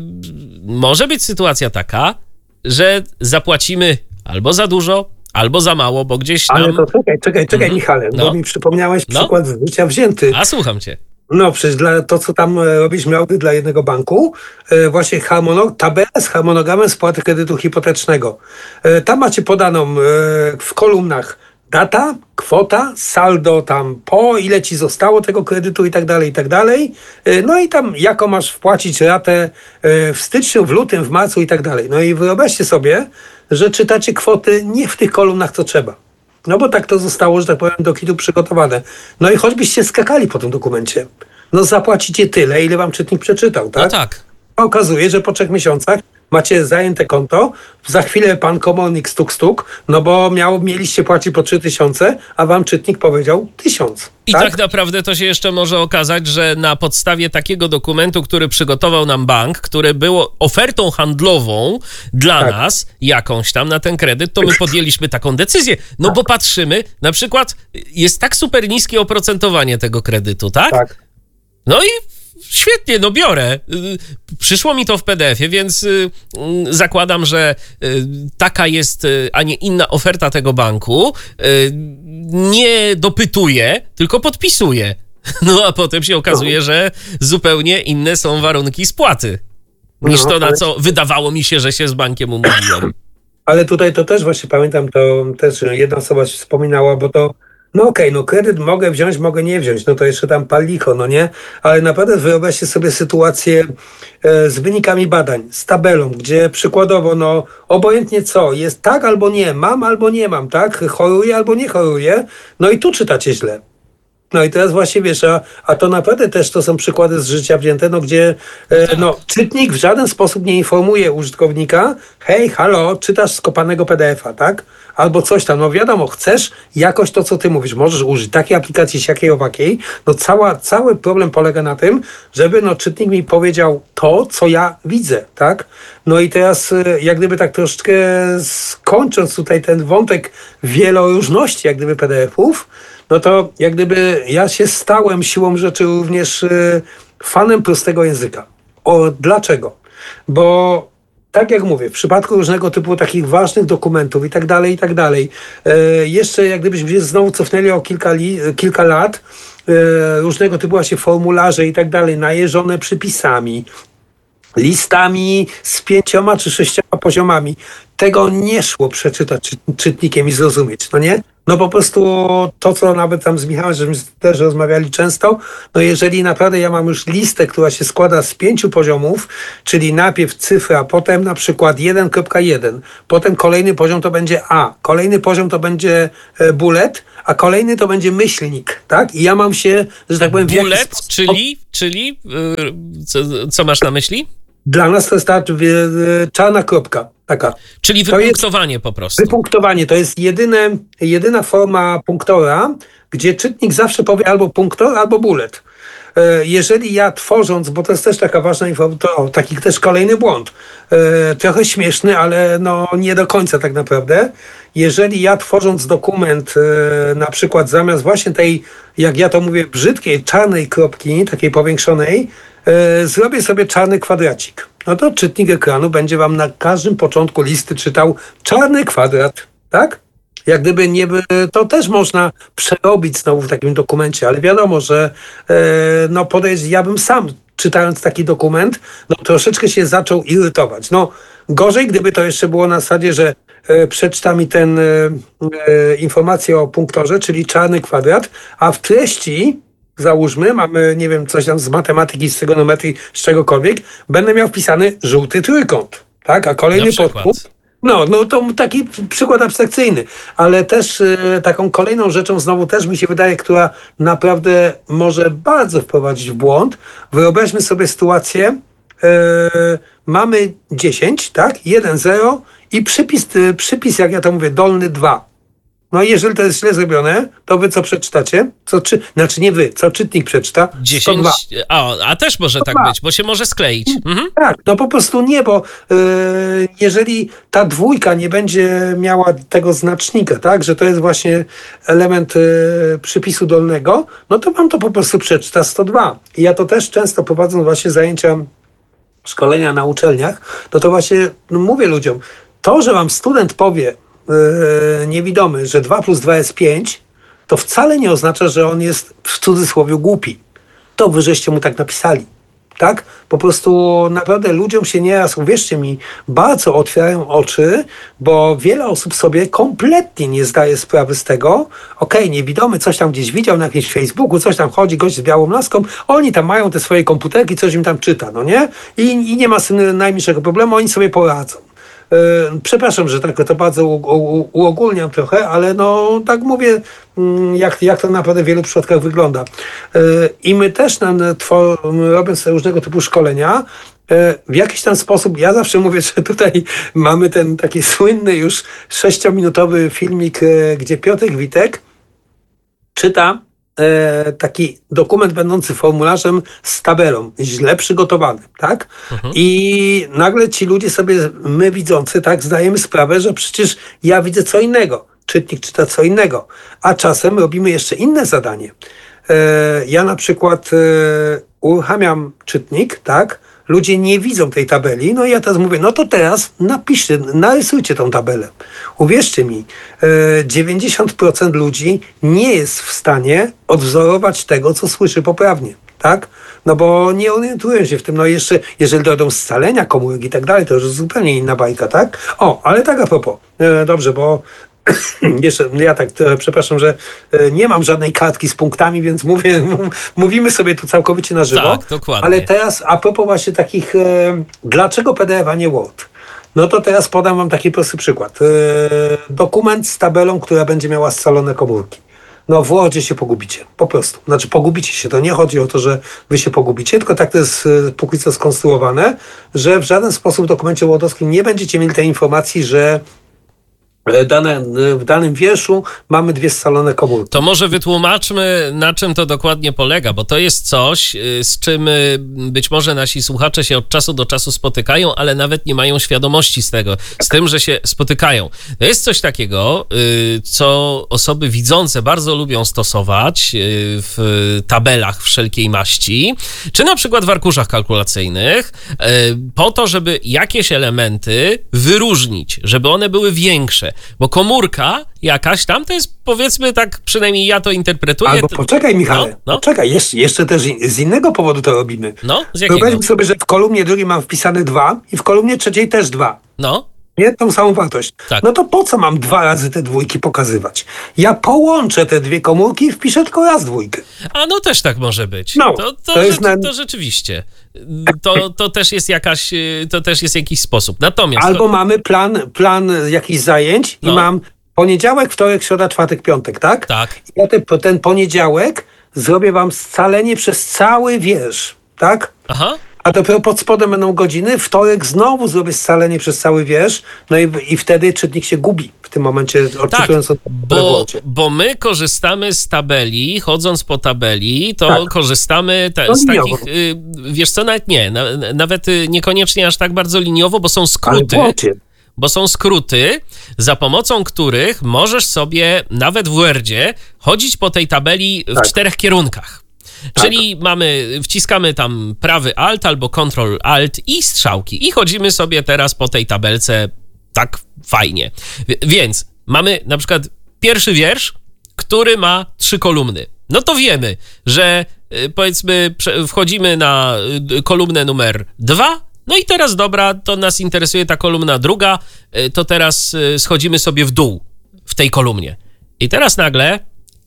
S2: może być sytuacja taka, że zapłacimy albo za dużo, albo za mało, bo gdzieś tam...
S1: Ale to czekaj, Michale, bo mi przypomniałeś przykład z życia wzięty.
S2: A słucham cię.
S1: No przecież to, co tam robiliśmy audyt dla jednego banku, właśnie tabelę z harmonogramem spłaty kredytu hipotecznego. Tam macie podaną w kolumnach data, kwota, saldo tam ile ci zostało tego kredytu i tak dalej. No i tam jaką masz wpłacić ratę w styczniu, w lutym, w marcu i tak dalej. No i wyobraźcie sobie, że czytacie kwoty nie w tych kolumnach, co trzeba. No bo tak to zostało, że tak powiem, do kitu przygotowane. No i choćbyście skakali po tym dokumencie, zapłacicie tyle, ile wam czytnik przeczytał, tak?
S2: No tak.
S1: Okazuje, że po 3 miesiącach macie zajęte konto, za chwilę pan komornik stuk, bo mieliście płacić po 3000, a wam czytnik powiedział 1000.
S2: I tak naprawdę to się jeszcze może okazać, że na podstawie takiego dokumentu, który przygotował nam bank, które było ofertą handlową dla nas, jakąś tam na ten kredyt, to my podjęliśmy taką decyzję. No bo patrzymy, na przykład jest tak super niskie oprocentowanie tego kredytu, tak?
S1: Tak.
S2: No i świetnie, biorę. Przyszło mi to w PDF-ie, więc zakładam, że taka jest, a nie inna oferta tego banku. Nie dopytuję, tylko podpisuję. No a potem się okazuje, że zupełnie inne są warunki spłaty niż to, na co wydawało mi się, że się z bankiem umówiłem.
S1: Ale tutaj to też właśnie pamiętam, to też jedna osoba się wspominała, bo to kredyt mogę wziąć, mogę nie wziąć, to jeszcze tam pal licho, nie? Ale naprawdę wyobraźcie sobie sytuację z wynikami badań, z tabelą, gdzie przykładowo, obojętnie co, jest tak albo nie, mam albo nie mam, tak? Choruję albo nie choruję, no i tu czytacie źle. No i teraz właśnie wiesz, a to naprawdę też to są przykłady z życia wzięte, no gdzie czytnik w żaden sposób nie informuje użytkownika, hej, halo, czytasz skopanego PDF-a, tak? Albo coś tam, no wiadomo, chcesz jakoś to, co ty mówisz, możesz użyć takiej aplikacji, siakiej, owakiej, no cały problem polega na tym, żeby czytnik mi powiedział to, co ja widzę, tak? No i teraz jak gdyby tak troszeczkę skończąc tutaj ten wątek wieloróżności jak gdyby PDF-ów, no to jak gdyby ja się stałem siłą rzeczy również fanem prostego języka. Dlaczego? Bo tak jak mówię, w przypadku różnego typu takich ważnych dokumentów i tak dalej, jeszcze jak gdybyśmy się znowu cofnęli o kilka lat, różnego typu właśnie formularze i tak dalej, najeżone przypisami, listami z 5 czy 6 poziomami. Tego nie szło przeczytać czytnikiem i zrozumieć, no nie? No po prostu to, co nawet tam z Michałem, żeśmy też rozmawiali często, no jeżeli naprawdę ja mam już listę, która się składa z 5 poziomów, czyli najpierw cyfra, potem na przykład 1.1, potem kolejny poziom to będzie A, kolejny poziom to będzie bullet, a kolejny to będzie myślnik, tak? I ja mam się, że tak powiem...
S2: Bullet, czyli co masz na myśli?
S1: Dla nas to jest ta czarna kropka. Taka.
S2: Czyli wypunktowanie po prostu.
S1: Wypunktowanie to jest jedyna forma punktora, gdzie czytnik zawsze powie albo punktor, albo bullet. Jeżeli ja tworząc, bo to jest też taka ważna informacja, to taki też kolejny błąd, trochę śmieszny, ale no nie do końca tak naprawdę. Jeżeli ja tworząc dokument, na przykład zamiast właśnie tej, jak ja to mówię, brzydkiej, czarnej kropki, takiej powiększonej, zrobię sobie czarny kwadracik. No to czytnik ekranu będzie wam na każdym początku listy czytał czarny kwadrat, tak? Jak gdyby nie by, to też można przerobić znowu w takim dokumencie, ale wiadomo, że ja bym sam czytając taki dokument, no troszeczkę się zaczął irytować. No gorzej, gdyby to jeszcze było na zasadzie, że przeczyta mi ten informację o punktorze, czyli czarny kwadrat, a w treści załóżmy, mamy, nie wiem, coś tam z matematyki, z trigonometrii, z czegokolwiek, będę miał wpisany żółty trójkąt, tak? A kolejny podpunkt, no to taki przykład abstrakcyjny, ale też taką kolejną rzeczą znowu też mi się wydaje, która naprawdę może bardzo wprowadzić w błąd. Wyobraźmy sobie sytuację, mamy 10, tak? 1, 0 i przypis, jak ja to mówię, dolny 2. No i jeżeli to jest źle zrobione, to wy co przeczytacie? Znaczy nie wy, co czytnik przeczyta?
S2: 10, a też może 102. Tak być, bo się może skleić. Mhm.
S1: Tak, no po prostu nie, bo jeżeli ta dwójka nie będzie miała tego znacznika, tak, że to jest właśnie element przypisu dolnego, no to wam to po prostu przeczyta 102. I ja to też często prowadząc właśnie zajęcia, szkolenia na uczelniach, to właśnie mówię ludziom, to, że wam student powie, niewidomy, że 2 + 2 jest 5, to wcale nie oznacza, że on jest w cudzysłowie głupi. To wy żeście mu tak napisali. Tak? Po prostu naprawdę ludziom się nieraz, uwierzcie mi, bardzo otwierają oczy, bo wiele osób sobie kompletnie nie zdaje sprawy z tego. Okej, niewidomy coś tam gdzieś widział na jakimś Facebooku, coś tam chodzi, gość z białą laską, oni tam mają te swoje komputerki, coś im tam czyta, no nie? I nie ma z tym najmniejszego problemu, oni sobie poradzą. Przepraszam, że tak to bardzo uogólniam trochę, ale no tak mówię, jak to naprawdę w wielu przypadkach wygląda. I my też robiąc te różnego typu szkolenia, w jakiś tam sposób, ja zawsze mówię, że tutaj mamy ten taki słynny już 6-minutowy filmik, gdzie Piotr Witek czyta taki dokument będący formularzem z tabelą, źle przygotowany, tak? I nagle ci ludzie sobie, my widzący, tak, zdajemy sprawę, że przecież ja widzę co innego, czytnik czyta co innego, a czasem robimy jeszcze inne zadanie. Ja na przykład uruchamiam czytnik, tak? Ludzie nie widzą tej tabeli, no i ja teraz mówię, no to teraz napiszcie, narysujcie tą tabelę. Uwierzcie mi, 90% ludzi nie jest w stanie odwzorować tego, co słyszy poprawnie, tak? No bo nie orientują się w tym, no jeszcze, jeżeli dojdą scalenia komórek i tak dalej, to już zupełnie inna bajka, tak? Ale tak a propos, dobrze, bo jeszcze ja tak przepraszam, że nie mam żadnej kartki z punktami, więc mówimy sobie tu całkowicie na żywo.
S2: Tak, dokładnie.
S1: Ale teraz a propos właśnie takich, dlaczego PDF, a nie Word? No to teraz podam wam taki prosty przykład. Dokument z tabelą, która będzie miała scalone komórki. no w Wordzie się pogubicie, po prostu. Znaczy pogubicie się, to nie chodzi o to, że wy się pogubicie, tylko tak to jest póki co skonstruowane, że w żaden sposób w dokumencie wordowskim nie będziecie mieli tej informacji, że w danym wierszu mamy 2 scalone komórki.
S2: To może wytłumaczmy, na czym to dokładnie polega, bo to jest coś, z czym być może nasi słuchacze się od czasu do czasu spotykają, ale nawet nie mają świadomości z tego, z tym, że się spotykają. To jest coś takiego, co osoby widzące bardzo lubią stosować w tabelach wszelkiej maści, czy na przykład w arkuszach kalkulacyjnych, po to, żeby jakieś elementy wyróżnić, żeby one były większe. Bo komórka jakaś tam, to jest, powiedzmy tak, przynajmniej ja to interpretuję.
S1: Albo poczekaj, Michale, poczekaj, jeszcze też z innego powodu to robimy.
S2: No, z jakiego?
S1: Wyobraźmy sobie, że w kolumnie drugiej mam wpisane 2 i w kolumnie trzeciej też 2.
S2: No.
S1: Nie? Tą samą wartość.
S2: Tak.
S1: No to po co mam 2 razy te dwójki pokazywać? Ja połączę te 2 komórki i wpiszę tylko raz 2.
S2: A no też tak może być.
S1: No,
S2: to rzeczywiście. To też jest jakiś sposób. Natomiast...
S1: Albo mamy plan jakichś zajęć i mam poniedziałek, wtorek, środa, czwartek, piątek, tak?
S2: Tak.
S1: I ja ten poniedziałek zrobię wam scalenie przez cały wiersz, tak?
S2: Aha.
S1: A dopiero pod spodem będą godziny. Wtorek znowu zrobię scalenie przez cały wiersz. No i wtedy czytnik się gubi w tym momencie, odczytując
S2: tak, bo my korzystamy z tabeli, chodząc po tabeli, to korzystamy z takich, wiesz co, nawet niekoniecznie aż tak bardzo liniowo, bo są skróty. Bo są skróty, za pomocą których możesz sobie nawet w Wordzie chodzić po tej tabeli w 4 kierunkach. Czyli wciskamy tam prawy Alt albo Ctrl Alt i strzałki i chodzimy sobie teraz po tej tabelce tak fajnie. Więc mamy na przykład pierwszy wiersz, który ma 3 kolumny. No to wiemy, że powiedzmy wchodzimy na kolumnę numer 2, no i teraz dobra, to nas interesuje ta kolumna druga, to teraz schodzimy sobie w dół w tej kolumnie. I teraz nagle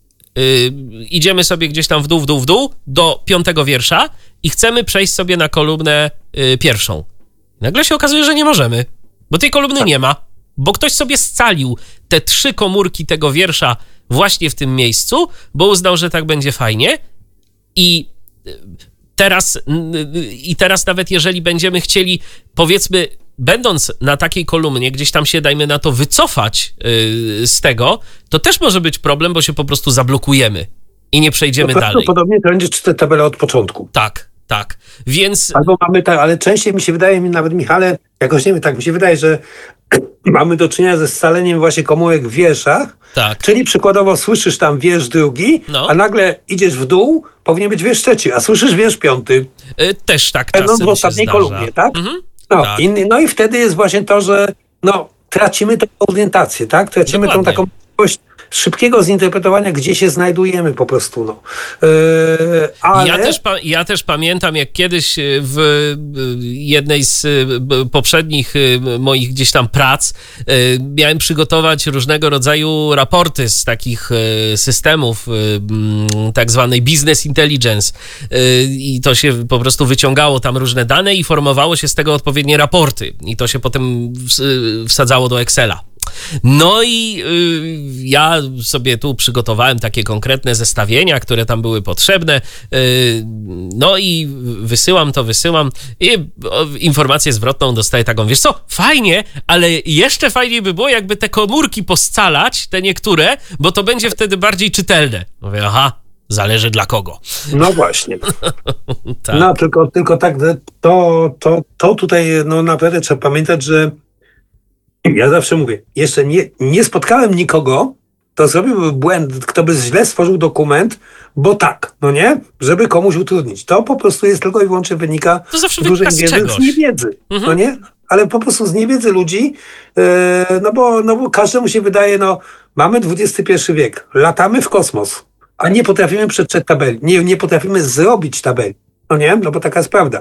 S2: idziemy sobie gdzieś tam w dół do 5. wiersza i chcemy przejść sobie na kolumnę pierwszą. Nagle się okazuje, że nie możemy, bo tej kolumny nie ma, bo ktoś sobie scalił te 3 komórki tego wiersza właśnie w tym miejscu, bo uznał, że tak będzie fajnie i teraz nawet jeżeli będziemy chcieli, powiedzmy, będąc na takiej kolumnie, gdzieś tam się, dajmy na to, wycofać z tego, to też może być problem, bo się po prostu zablokujemy i nie przejdziemy dalej.
S1: Prawdopodobnie to będzie czytać tabelę od początku.
S2: Tak. Więc...
S1: Albo mamy ale częściej mi się wydaje, nawet Michale, jakoś nie wiem, tak mi się wydaje, że mamy do czynienia ze scaleniem właśnie komórek w wierszach, czyli przykładowo słyszysz tam wiersz drugi, a nagle idziesz w dół, powinien być wiersz trzeci, a słyszysz wiersz 5.
S2: Też tak czasem
S1: w ostatniej kolumnie, tak?
S2: Tak.
S1: No i wtedy jest właśnie to, że tracimy tę orientację, tak? Tracimy tą taką możliwość szybkiego zinterpretowania, gdzie się znajdujemy po prostu. Ale...
S2: Ja też pamiętam, jak kiedyś w jednej z poprzednich moich gdzieś tam prac miałem przygotować różnego rodzaju raporty z takich systemów tak zwanej business intelligence i to się po prostu wyciągało tam różne dane i formowało się z tego odpowiednie raporty i to się potem wsadzało do Excela. No i ja sobie tu przygotowałem takie konkretne zestawienia, które tam były potrzebne. No i wysyłam i informację zwrotną dostaję taką, wiesz co, fajnie, ale jeszcze fajniej by było, jakby te komórki poscalać, te niektóre, bo to będzie wtedy bardziej czytelne. Mówię, aha, zależy dla kogo.
S1: No właśnie.
S2: Tak.
S1: No tylko tak, to tutaj naprawdę trzeba pamiętać, że ja zawsze mówię, jeszcze nie spotkałem nikogo, kto zrobiłby błęd, kto by źle stworzył dokument, bo tak, żeby komuś utrudnić. To po prostu jest tylko i wyłącznie wynika
S2: z
S1: dużej wiedzy, z niewiedzy, ale po prostu z niewiedzy ludzi, bo każdemu się wydaje, mamy XXI wiek, latamy w kosmos, a nie potrafimy przeczytać tabeli, nie potrafimy zrobić tabeli, bo taka jest prawda.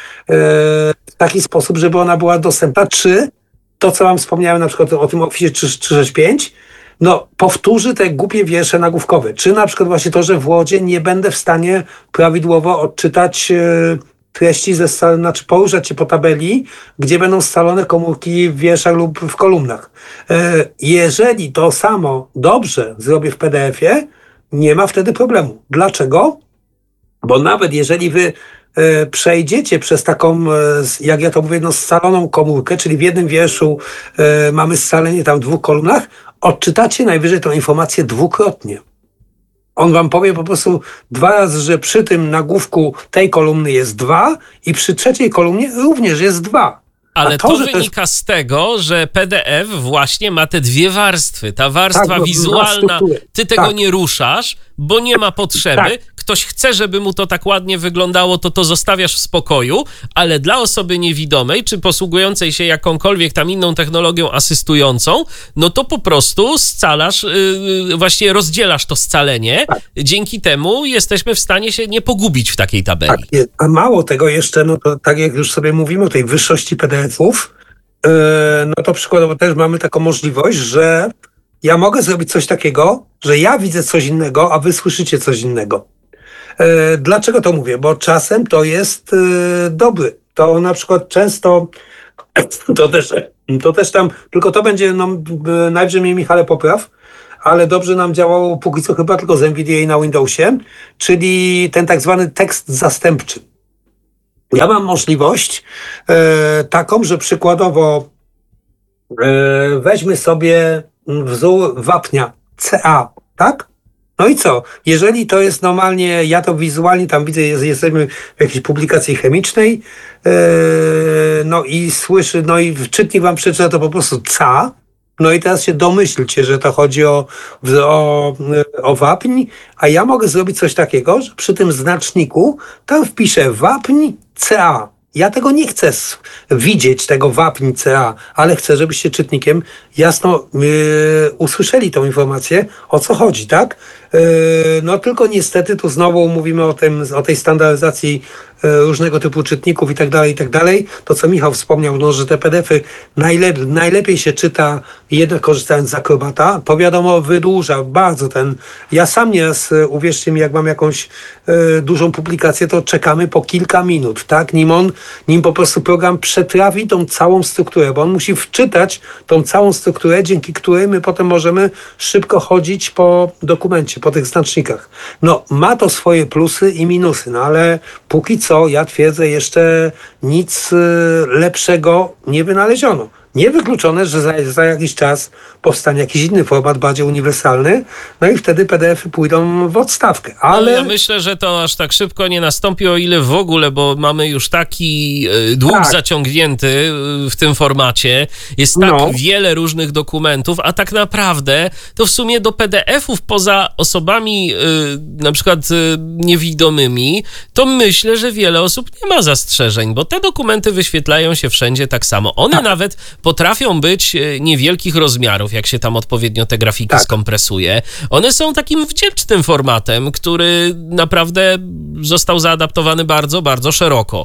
S1: W taki sposób, żeby ona była dostępna, czy to, co wam wspomniałem na przykład o tym Office 365, powtórzy te głupie wiersze nagłówkowe. Czy na przykład właśnie to, że w Wordzie nie będę w stanie prawidłowo odczytać treści znaczy poruszać się po tabeli, gdzie będą scalone komórki w wierszach lub w kolumnach. Jeżeli to samo dobrze zrobię w PDF-ie, nie ma wtedy problemu. Dlaczego? Bo nawet jeżeli wy przejdziecie przez taką, jak ja to mówię, scaloną komórkę, czyli w jednym wierszu mamy scalenie tam w 2 kolumnach, odczytacie najwyżej tą informację dwukrotnie. On wam powie po prostu 2 razy, że przy tym nagłówku tej kolumny jest 2 i przy 3. kolumnie również jest 2.
S2: Ale to wynika z tego, że PDF właśnie ma te 2 warstwy. Ta warstwa wizualna, ty tego nie ruszasz, bo nie ma potrzeby. Ktoś chce, żeby mu to tak ładnie wyglądało, to zostawiasz w spokoju, ale dla osoby niewidomej, czy posługującej się jakąkolwiek tam inną technologią asystującą, no to po prostu scalasz, właśnie rozdzielasz to scalenie. Dzięki temu jesteśmy w stanie się nie pogubić w takiej tabeli.
S1: A mało tego jeszcze, no to tak jak już sobie mówimy o tej wyższości PDF-ów, no to przykładowo też mamy taką możliwość, że ja mogę zrobić coś takiego, że ja widzę coś innego, a wy słyszycie coś innego. Dlaczego to mówię? Bo czasem to jest dobre. To na przykład często to też tam, tylko to będzie, no, najwyżej mnie Michale popraw, ale dobrze nam działało póki co chyba tylko z NVDA na Windowsie, czyli ten tak zwany tekst zastępczy. Ja mam możliwość taką, że przykładowo weźmy sobie wzór wapnia CA, tak? No i co? Jeżeli to jest normalnie, ja to wizualnie tam widzę, jesteśmy w jakiejś publikacji chemicznej, no i słyszy, no i czytnik wam przeczyta to po prostu CA, no i teraz się domyślcie, że to chodzi o wapń, a ja mogę zrobić coś takiego, że przy tym znaczniku tam wpiszę wapń CA. Ja tego nie chcę widzieć, tego wapń CA, ale chcę, żebyście czytnikiem jasno usłyszeli tą informację, o co chodzi, tak? No tylko niestety tu znowu mówimy o tej standaryzacji różnego typu czytników i tak dalej. To, co Michał wspomniał, no, że te PDF-y najlepiej się czyta jednak korzystając z Acrobata. To wiadomo, wydłuża bardzo Ja sam nieraz, uwierzcie mi, jak mam jakąś dużą publikację, to czekamy po kilka minut, tak? Nim po prostu program przetrawi tą całą strukturę, bo on musi wczytać tą całą strukturę, dzięki której my potem możemy szybko chodzić po dokumencie, po tych znacznikach. No, ma to swoje plusy i minusy, no ale póki co, ja twierdzę, jeszcze nic lepszego nie wynaleziono. Niewykluczone, że za jakiś czas powstanie jakiś inny format, bardziej uniwersalny, no i wtedy PDF-y pójdą w odstawkę. Ale...
S2: No, ja myślę, że to aż tak szybko nie nastąpi, o ile w ogóle, bo mamy już taki dług zaciągnięty w tym formacie, jest tak wiele różnych dokumentów, a tak naprawdę to w sumie do PDF-ów poza osobami na przykład niewidomymi, to myślę, że wiele osób nie ma zastrzeżeń, bo te dokumenty wyświetlają się wszędzie tak samo. One nawet potrafią być niewielkich rozmiarów, jak się tam odpowiednio te grafiki skompresuje. One są takim wdzięcznym formatem, który naprawdę został zaadaptowany bardzo, bardzo szeroko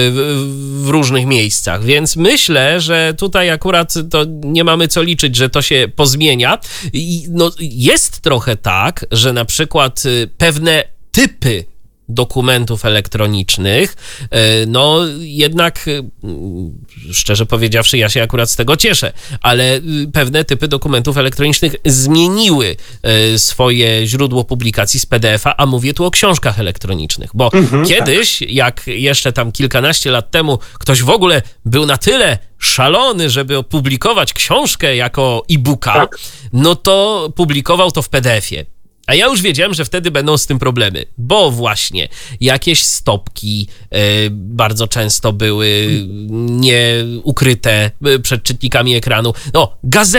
S2: w różnych miejscach, więc myślę, że tutaj akurat to nie mamy co liczyć, że to się pozmienia. I no, jest trochę tak, że na przykład pewne typy dokumentów elektronicznych, no jednak szczerze powiedziawszy, ja się akurat z tego cieszę, ale pewne typy dokumentów elektronicznych zmieniły swoje źródło publikacji z PDF-a, a mówię tu o książkach elektronicznych, bo kiedyś, jak jeszcze tam kilkanaście lat temu ktoś w ogóle był na tyle szalony, żeby opublikować książkę jako e-booka, no to publikował to w PDF-ie. A ja już wiedziałem, że wtedy będą z tym problemy, bo właśnie jakieś stopki bardzo często były nieukryte przed czytnikami ekranu. No,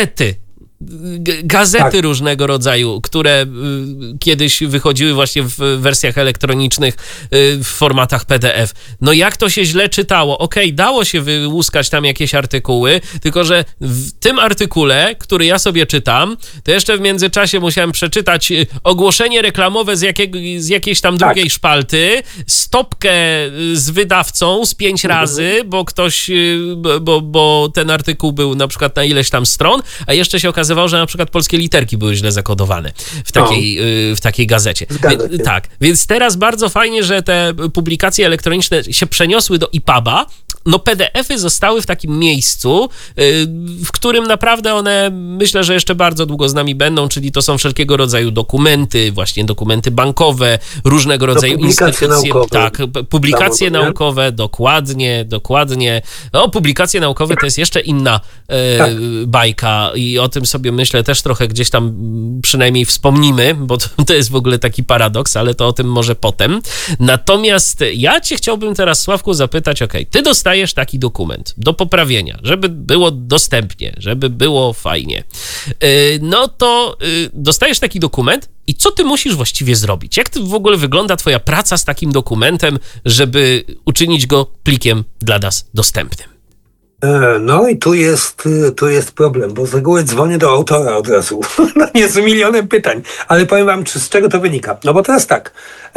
S2: gazety różnego rodzaju, które kiedyś wychodziły właśnie w wersjach elektronicznych w formatach PDF. No jak to się źle czytało? Okej, dało się wyłuskać tam jakieś artykuły, tylko że w tym artykule, który ja sobie czytam, to jeszcze w międzyczasie musiałem przeczytać ogłoszenie reklamowe z jakiejś tam drugiej szpalty, stopkę z wydawcą z 5 razy, bo ktoś, bo ten artykuł był na przykład na ileś tam stron, a jeszcze się okazywało, że na przykład polskie literki były źle zakodowane w takiej gazecie. Tak, więc teraz bardzo fajnie, że te publikacje elektroniczne się przeniosły do EPUB-a, no PDF-y zostały w takim miejscu, w którym naprawdę one, myślę, że jeszcze bardzo długo z nami będą, czyli to są wszelkiego rodzaju dokumenty, właśnie dokumenty bankowe, różnego rodzaju
S1: publikacje naukowe.
S2: Tak, publikacje naukowe, dokładnie. No, publikacje naukowe to jest jeszcze inna bajka i o tym sobie myślę też trochę gdzieś tam przynajmniej wspomnimy, bo to jest w ogóle taki paradoks, ale to o tym może potem. Natomiast ja cię chciałbym teraz, Sławku, zapytać, ty dostajesz taki dokument do poprawienia, żeby było dostępnie, żeby było fajnie. No to dostajesz taki dokument i co ty musisz właściwie zrobić? Jak w ogóle wygląda twoja praca z takim dokumentem, żeby uczynić go plikiem dla nas dostępnym?
S1: No i tu jest problem, bo z reguły dzwonię do autora od razu. No nie, z milionem pytań, ale powiem wam, z czego to wynika. No bo teraz tak,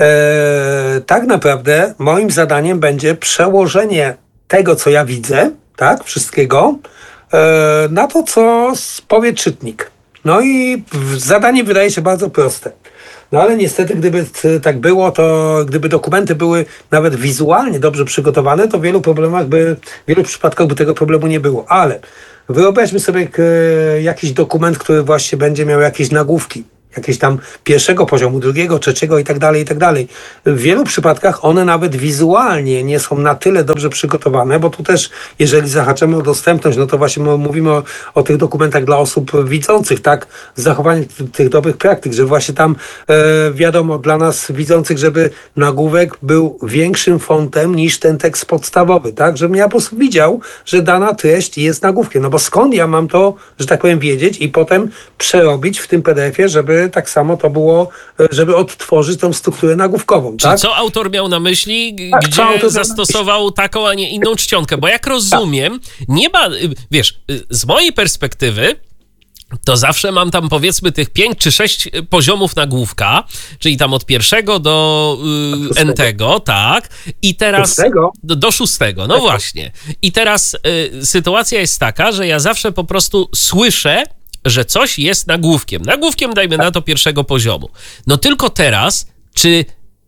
S1: tak naprawdę moim zadaniem będzie przełożenie tego, co ja widzę, tak, wszystkiego, na to, co powie czytnik. No i zadanie wydaje się bardzo proste. No ale niestety, gdyby tak było, to gdyby dokumenty były nawet wizualnie dobrze przygotowane, to w wielu przypadkach by tego problemu nie było. Ale wyobraźmy sobie jakiś dokument, który właśnie będzie miał jakieś nagłówki. Jakieś tam pierwszego poziomu, drugiego, trzeciego i tak dalej, i tak dalej. W wielu przypadkach one nawet wizualnie nie są na tyle dobrze przygotowane, bo tu też, jeżeli zahaczamy o dostępność, no to właśnie mówimy o tych dokumentach dla osób widzących, tak? Zachowanie tych dobrych praktyk, że właśnie tam wiadomo, dla nas widzących, żeby nagłówek był większym fontem niż ten tekst podstawowy, tak? Żebym ja po prostu widział, że dana treść jest nagłówkiem. No bo skąd ja mam to, że tak powiem, wiedzieć i potem przerobić w tym PDF-ie, żeby tak samo to było, żeby odtworzyć tą strukturę nagłówkową.
S2: Czyli
S1: tak?
S2: co autor miał na myśli,
S1: tak,
S2: gdzie zastosował taką, a nie inną czcionkę? Bo jak rozumiem, nie ma, wiesz, z mojej perspektywy to zawsze mam tam powiedzmy tych 5 czy 6 poziomów nagłówka, czyli tam od pierwszego do n-tego, tak? I teraz do 6, no tak. Właśnie. I teraz sytuacja jest taka, że ja zawsze po prostu słyszę, że coś jest nagłówkiem. Nagłówkiem, dajmy na to, pierwszego poziomu. No tylko teraz, czy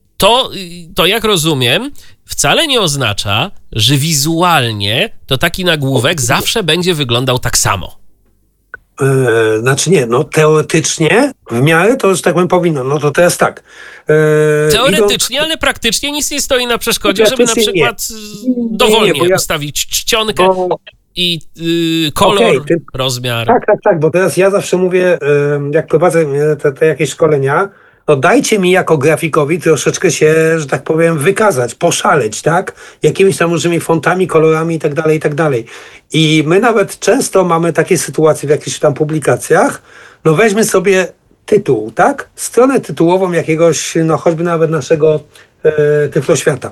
S2: to jak rozumiem, wcale nie oznacza, że wizualnie to taki nagłówek zawsze będzie wyglądał tak samo.
S1: Znaczy nie, no teoretycznie w miarę to, że tak powiem, powinno. No to teraz tak.
S2: Teoretycznie, ale praktycznie nic nie stoi na przeszkodzie, żeby na przykład dowolnie ustawić czcionkę i kolor, rozmiar.
S1: Tak, bo teraz ja zawsze mówię, jak prowadzę te jakieś szkolenia, no dajcie mi jako grafikowi troszeczkę się, że tak powiem, wykazać, poszaleć, tak? Jakimiś tam różnymi fontami, kolorami i tak dalej, i tak dalej. I my nawet często mamy takie sytuacje w jakichś tam publikacjach, no weźmy sobie tytuł, tak? Stronę tytułową jakiegoś, no choćby nawet naszego Tyfloświata.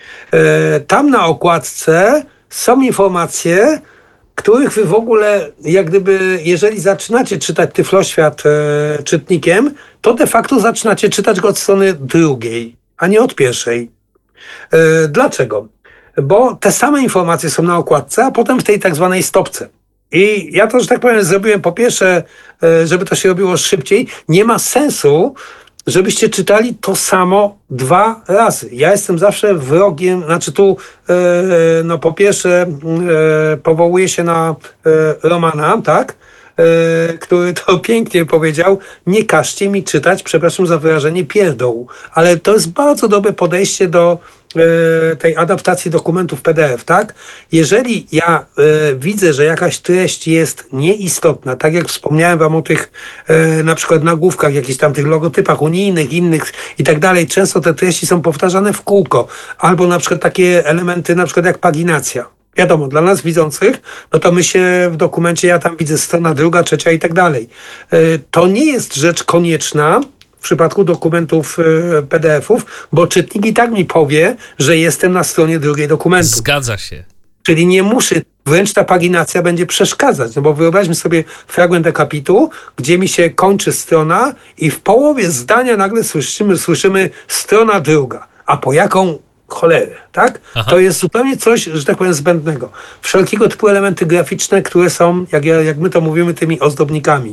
S1: Tam na okładce są informacje, których wy w ogóle, jak gdyby, jeżeli zaczynacie czytać Tyfloświat czytnikiem, to de facto zaczynacie czytać go od strony drugiej, a nie od pierwszej. Dlaczego? Bo te same informacje są na okładce, a potem w tej tak zwanej stopce. I ja to, że tak powiem, zrobiłem po pierwsze, żeby to się robiło szybciej. Nie ma sensu, żebyście czytali to samo 2 razy. Ja jestem zawsze wrogiem, znaczy tu no po pierwsze powołuję się na Romana, tak? Który to pięknie powiedział, nie każcie mi czytać, przepraszam za wyrażenie, pierdołu. Ale to jest bardzo dobre podejście do tej adaptacji dokumentów PDF, tak? Jeżeli ja widzę, że jakaś treść jest nieistotna, tak jak wspomniałem wam o tych na przykład nagłówkach, jakichś tam tych logotypach unijnych, innych i tak dalej, często te treści są powtarzane w kółko, albo na przykład takie elementy, na przykład jak paginacja. Wiadomo, dla nas widzących, no to my się w dokumencie, ja tam widzę strona druga, trzecia i tak dalej. To nie jest rzecz konieczna w przypadku dokumentów PDF-ów, bo czytnik i tak mi powie, że jestem na stronie drugiej dokumentu.
S2: Zgadza się.
S1: Czyli nie muszę, wręcz ta paginacja będzie przeszkadzać, no bo wyobraźmy sobie fragment akapitu, gdzie mi się kończy strona i w połowie zdania nagle słyszymy strona druga. A po jaką cholerę, tak? Aha. To jest zupełnie coś, że tak powiem, zbędnego. Wszelkiego typu elementy graficzne, które są, jak my to mówimy, tymi ozdobnikami.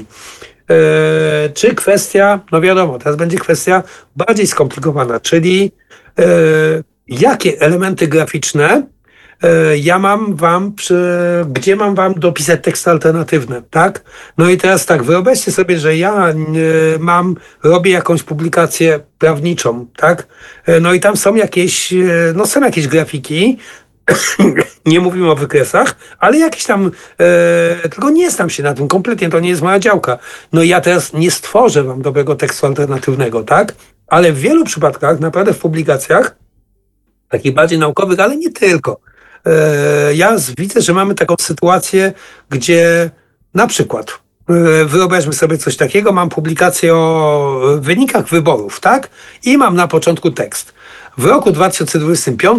S1: Czy kwestia, no wiadomo, teraz będzie kwestia bardziej skomplikowana, czyli jakie elementy graficzne ja mam wam, gdzie mam wam dopisać teksty alternatywne, tak? No i teraz tak, wyobraźcie sobie, że ja robię jakąś publikację prawniczą, tak? No i tam są jakieś grafiki, nie mówimy o wykresach, ale jakieś tam, tylko nie znam się na tym kompletnie, to nie jest moja działka. No i ja teraz nie stworzę wam dobrego tekstu alternatywnego, tak? Ale w wielu przypadkach, naprawdę w publikacjach, takich bardziej naukowych, ale nie tylko, ja widzę, że mamy taką sytuację, gdzie na przykład wyobraźmy sobie coś takiego, mam publikację o wynikach wyborów, tak? I mam na początku tekst. W roku 2025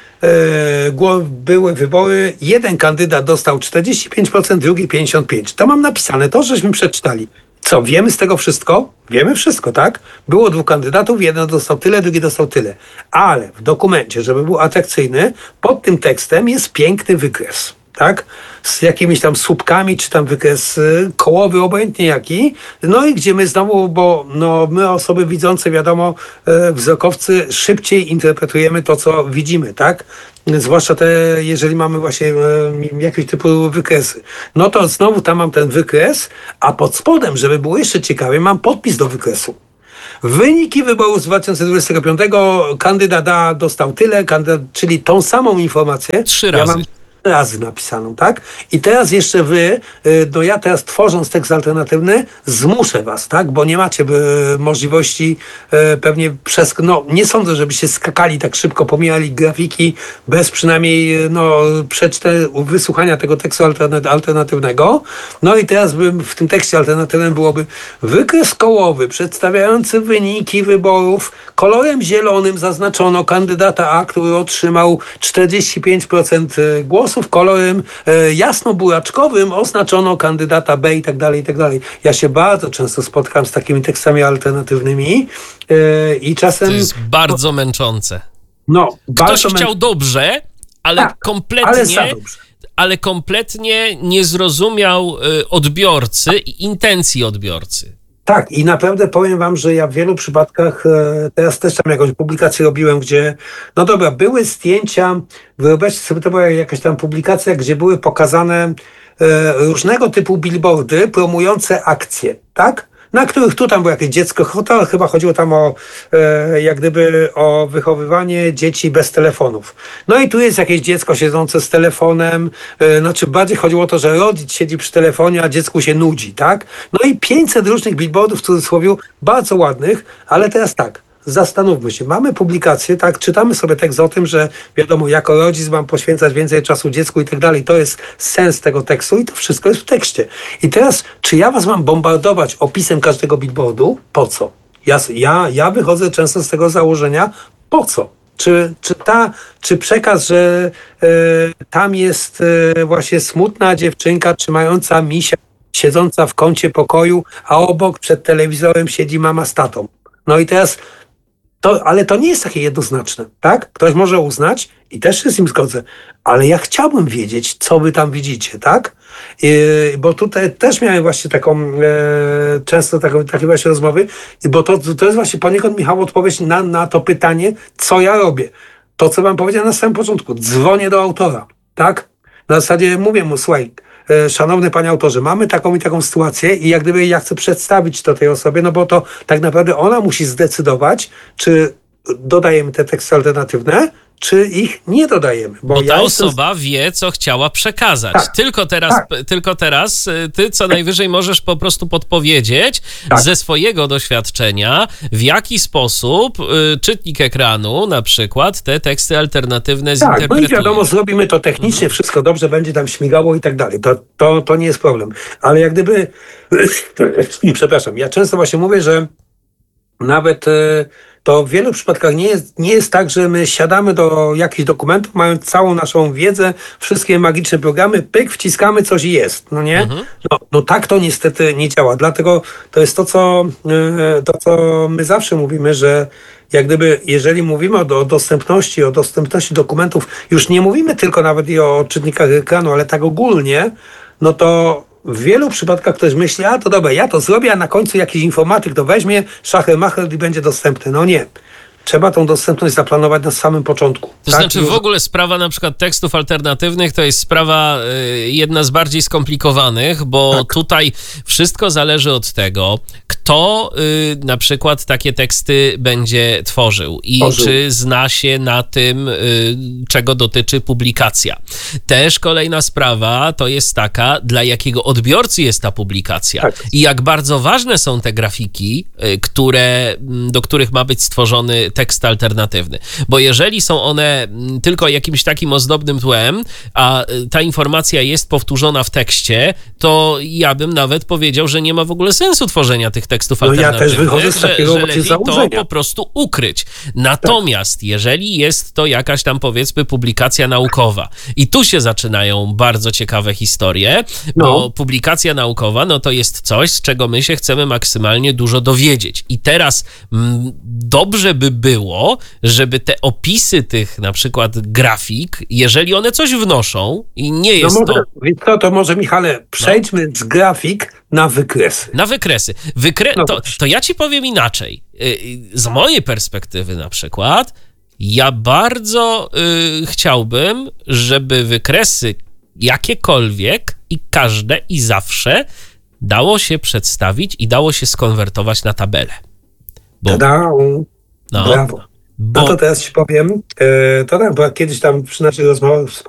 S1: były wybory, jeden kandydat dostał 45%, drugi 55%. To mam napisane, to żeśmy przeczytali. Co, wiemy z tego wszystko? Wiemy wszystko, tak? Było 2 kandydatów, jeden dostał tyle, drugi dostał tyle. Ale w dokumencie, żeby był atrakcyjny, pod tym tekstem jest piękny wykres, tak? Z jakimiś tam słupkami, czy tam wykres kołowy, obojętnie jaki. No i gdzie my znowu, bo my osoby widzące, wiadomo, wzrokowcy szybciej interpretujemy to, co widzimy, tak? Zwłaszcza jeżeli mamy właśnie jakiegoś typu wykresy. No to znowu tam mam ten wykres, a pod spodem, żeby było jeszcze ciekawie, mam podpis do wykresu. Wyniki wyborów z 2025, kandydat A dostał tyle, czyli tą samą informację.
S2: 3 razy.
S1: Ja mam razy napisaną, tak? I teraz jeszcze ja teraz tworząc tekst alternatywny, zmuszę was, tak? Bo nie macie możliwości pewnie nie sądzę, żebyście skakali tak szybko, pomijali grafiki bez przynajmniej wysłuchania tego tekstu alternatywnego. No i teraz w tym tekście alternatywnym byłoby wykres kołowy przedstawiający wyniki wyborów. Kolorem zielonym zaznaczono kandydata A, który otrzymał 45% głosów. Kolorem jasno-buraczkowym oznaczono kandydata B i tak dalej, i tak dalej. Ja się bardzo często spotkam z takimi tekstami alternatywnymi i czasem...
S2: To jest bardzo męczące. Ktoś chciał dobrze, ale
S1: tak,
S2: ale kompletnie nie zrozumiał odbiorcy i intencji odbiorcy.
S1: Tak, i naprawdę powiem wam, że ja w wielu przypadkach, teraz też tam jakąś publikację robiłem, gdzie, były zdjęcia, wyobraźcie sobie, to była jakaś tam publikacja, gdzie były pokazane różnego typu billboardy promujące akcje, tak? Na których tam było jakieś dziecko, to chyba chodziło tam o wychowywanie dzieci bez telefonów. No i tu jest jakieś dziecko siedzące z telefonem, bardziej chodziło o to, że rodzic siedzi przy telefonie, a dziecku się nudzi, tak? No i 500 różnych billboardów, w cudzysłowie, bardzo ładnych, ale teraz tak, zastanówmy się, mamy publikację, tak, czytamy sobie tekst o tym, że wiadomo, jako rodzic mam poświęcać więcej czasu dziecku i tak dalej, to jest sens tego tekstu i to wszystko jest w tekście. I teraz, czy ja was mam bombardować opisem każdego billboardu? Po co? Ja wychodzę często z tego założenia, po co? Czy przekaz, że tam jest właśnie smutna dziewczynka trzymająca misia, siedząca w kącie pokoju, a obok przed telewizorem siedzi mama z tatą. No i teraz ale to nie jest takie jednoznaczne, tak? Ktoś może uznać i też się z nim zgodzę, ale ja chciałbym wiedzieć, co wy tam widzicie, tak? Bo tutaj też miałem właśnie często takie właśnie rozmowy, bo to jest właśnie poniekąd, Michał, odpowiedź na to pytanie, co ja robię. To, co wam powiedziałem na samym początku, dzwonię do autora, tak? Na zasadzie mówię mu, słuchaj, szanowny panie autorze, mamy taką i taką sytuację i jak gdyby ja chcę przedstawić to tej osobie, bo to tak naprawdę ona musi zdecydować, czy dodajemy te teksty alternatywne, czy ich nie dodajemy.
S2: Bo ta osoba wie, co chciała przekazać. Tak, tylko teraz ty co najwyżej możesz po prostu podpowiedzieć ze swojego doświadczenia, w jaki sposób czytnik ekranu na przykład te teksty alternatywne zinterpretuje.
S1: No i wiadomo, zrobimy to technicznie, wszystko dobrze, będzie tam śmigało i tak dalej. To nie jest problem. Ale jak gdyby, przepraszam, ja często właśnie mówię, że nawet to w wielu przypadkach nie jest tak, że my siadamy do jakichś dokumentów, mając całą naszą wiedzę, wszystkie magiczne programy, pyk, wciskamy coś i jest, no nie? No tak to niestety nie działa. Dlatego to jest to, co my zawsze mówimy, że jak gdyby, jeżeli mówimy o dostępności dokumentów, już nie mówimy tylko nawet i o czytnikach ekranu, ale tak ogólnie, no to w wielu przypadkach ktoś myśli, to dobra, ja to zrobię, a na końcu jakiś informatyk to weźmie, szacher-macher i będzie dostępny. No nie. trzeba tą dostępność zaplanować na samym początku.
S2: To znaczy w ogóle sprawa na przykład tekstów alternatywnych to jest sprawa jedna z bardziej skomplikowanych, bo tutaj wszystko zależy od tego, kto na przykład takie teksty będzie tworzył i czy zna się na tym, czego dotyczy publikacja. Też kolejna sprawa to jest taka, dla jakiego odbiorcy jest ta publikacja i jak bardzo ważne są te grafiki, do których ma być stworzony tekst alternatywny. Bo jeżeli są one tylko jakimś takim ozdobnym tłem, a ta informacja jest powtórzona w tekście, to ja bym nawet powiedział, że nie ma w ogóle sensu tworzenia tych tekstów alternatywnych.
S1: Ja też wychodzę z takiego
S2: że lepiej
S1: założenia.
S2: to po prostu ukryć. Natomiast jeżeli jest to jakaś tam, powiedzmy, publikacja naukowa i tu się zaczynają bardzo ciekawe historie, bo publikacja naukowa, no to jest coś, z czego my się chcemy maksymalnie dużo dowiedzieć. I teraz dobrze by było, żeby te opisy tych na przykład grafik, jeżeli one coś wnoszą i nie jest
S1: to może, Michale, przejdźmy z grafik na wykresy.
S2: Na wykresy. To ja ci powiem inaczej. Z mojej perspektywy na przykład, ja bardzo chciałbym, żeby wykresy jakiekolwiek i każde i zawsze dało się przedstawić i dało się skonwertować na tabelę.
S1: Brawo. No to teraz ci powiem, bo kiedyś tam przy naszych rozmowach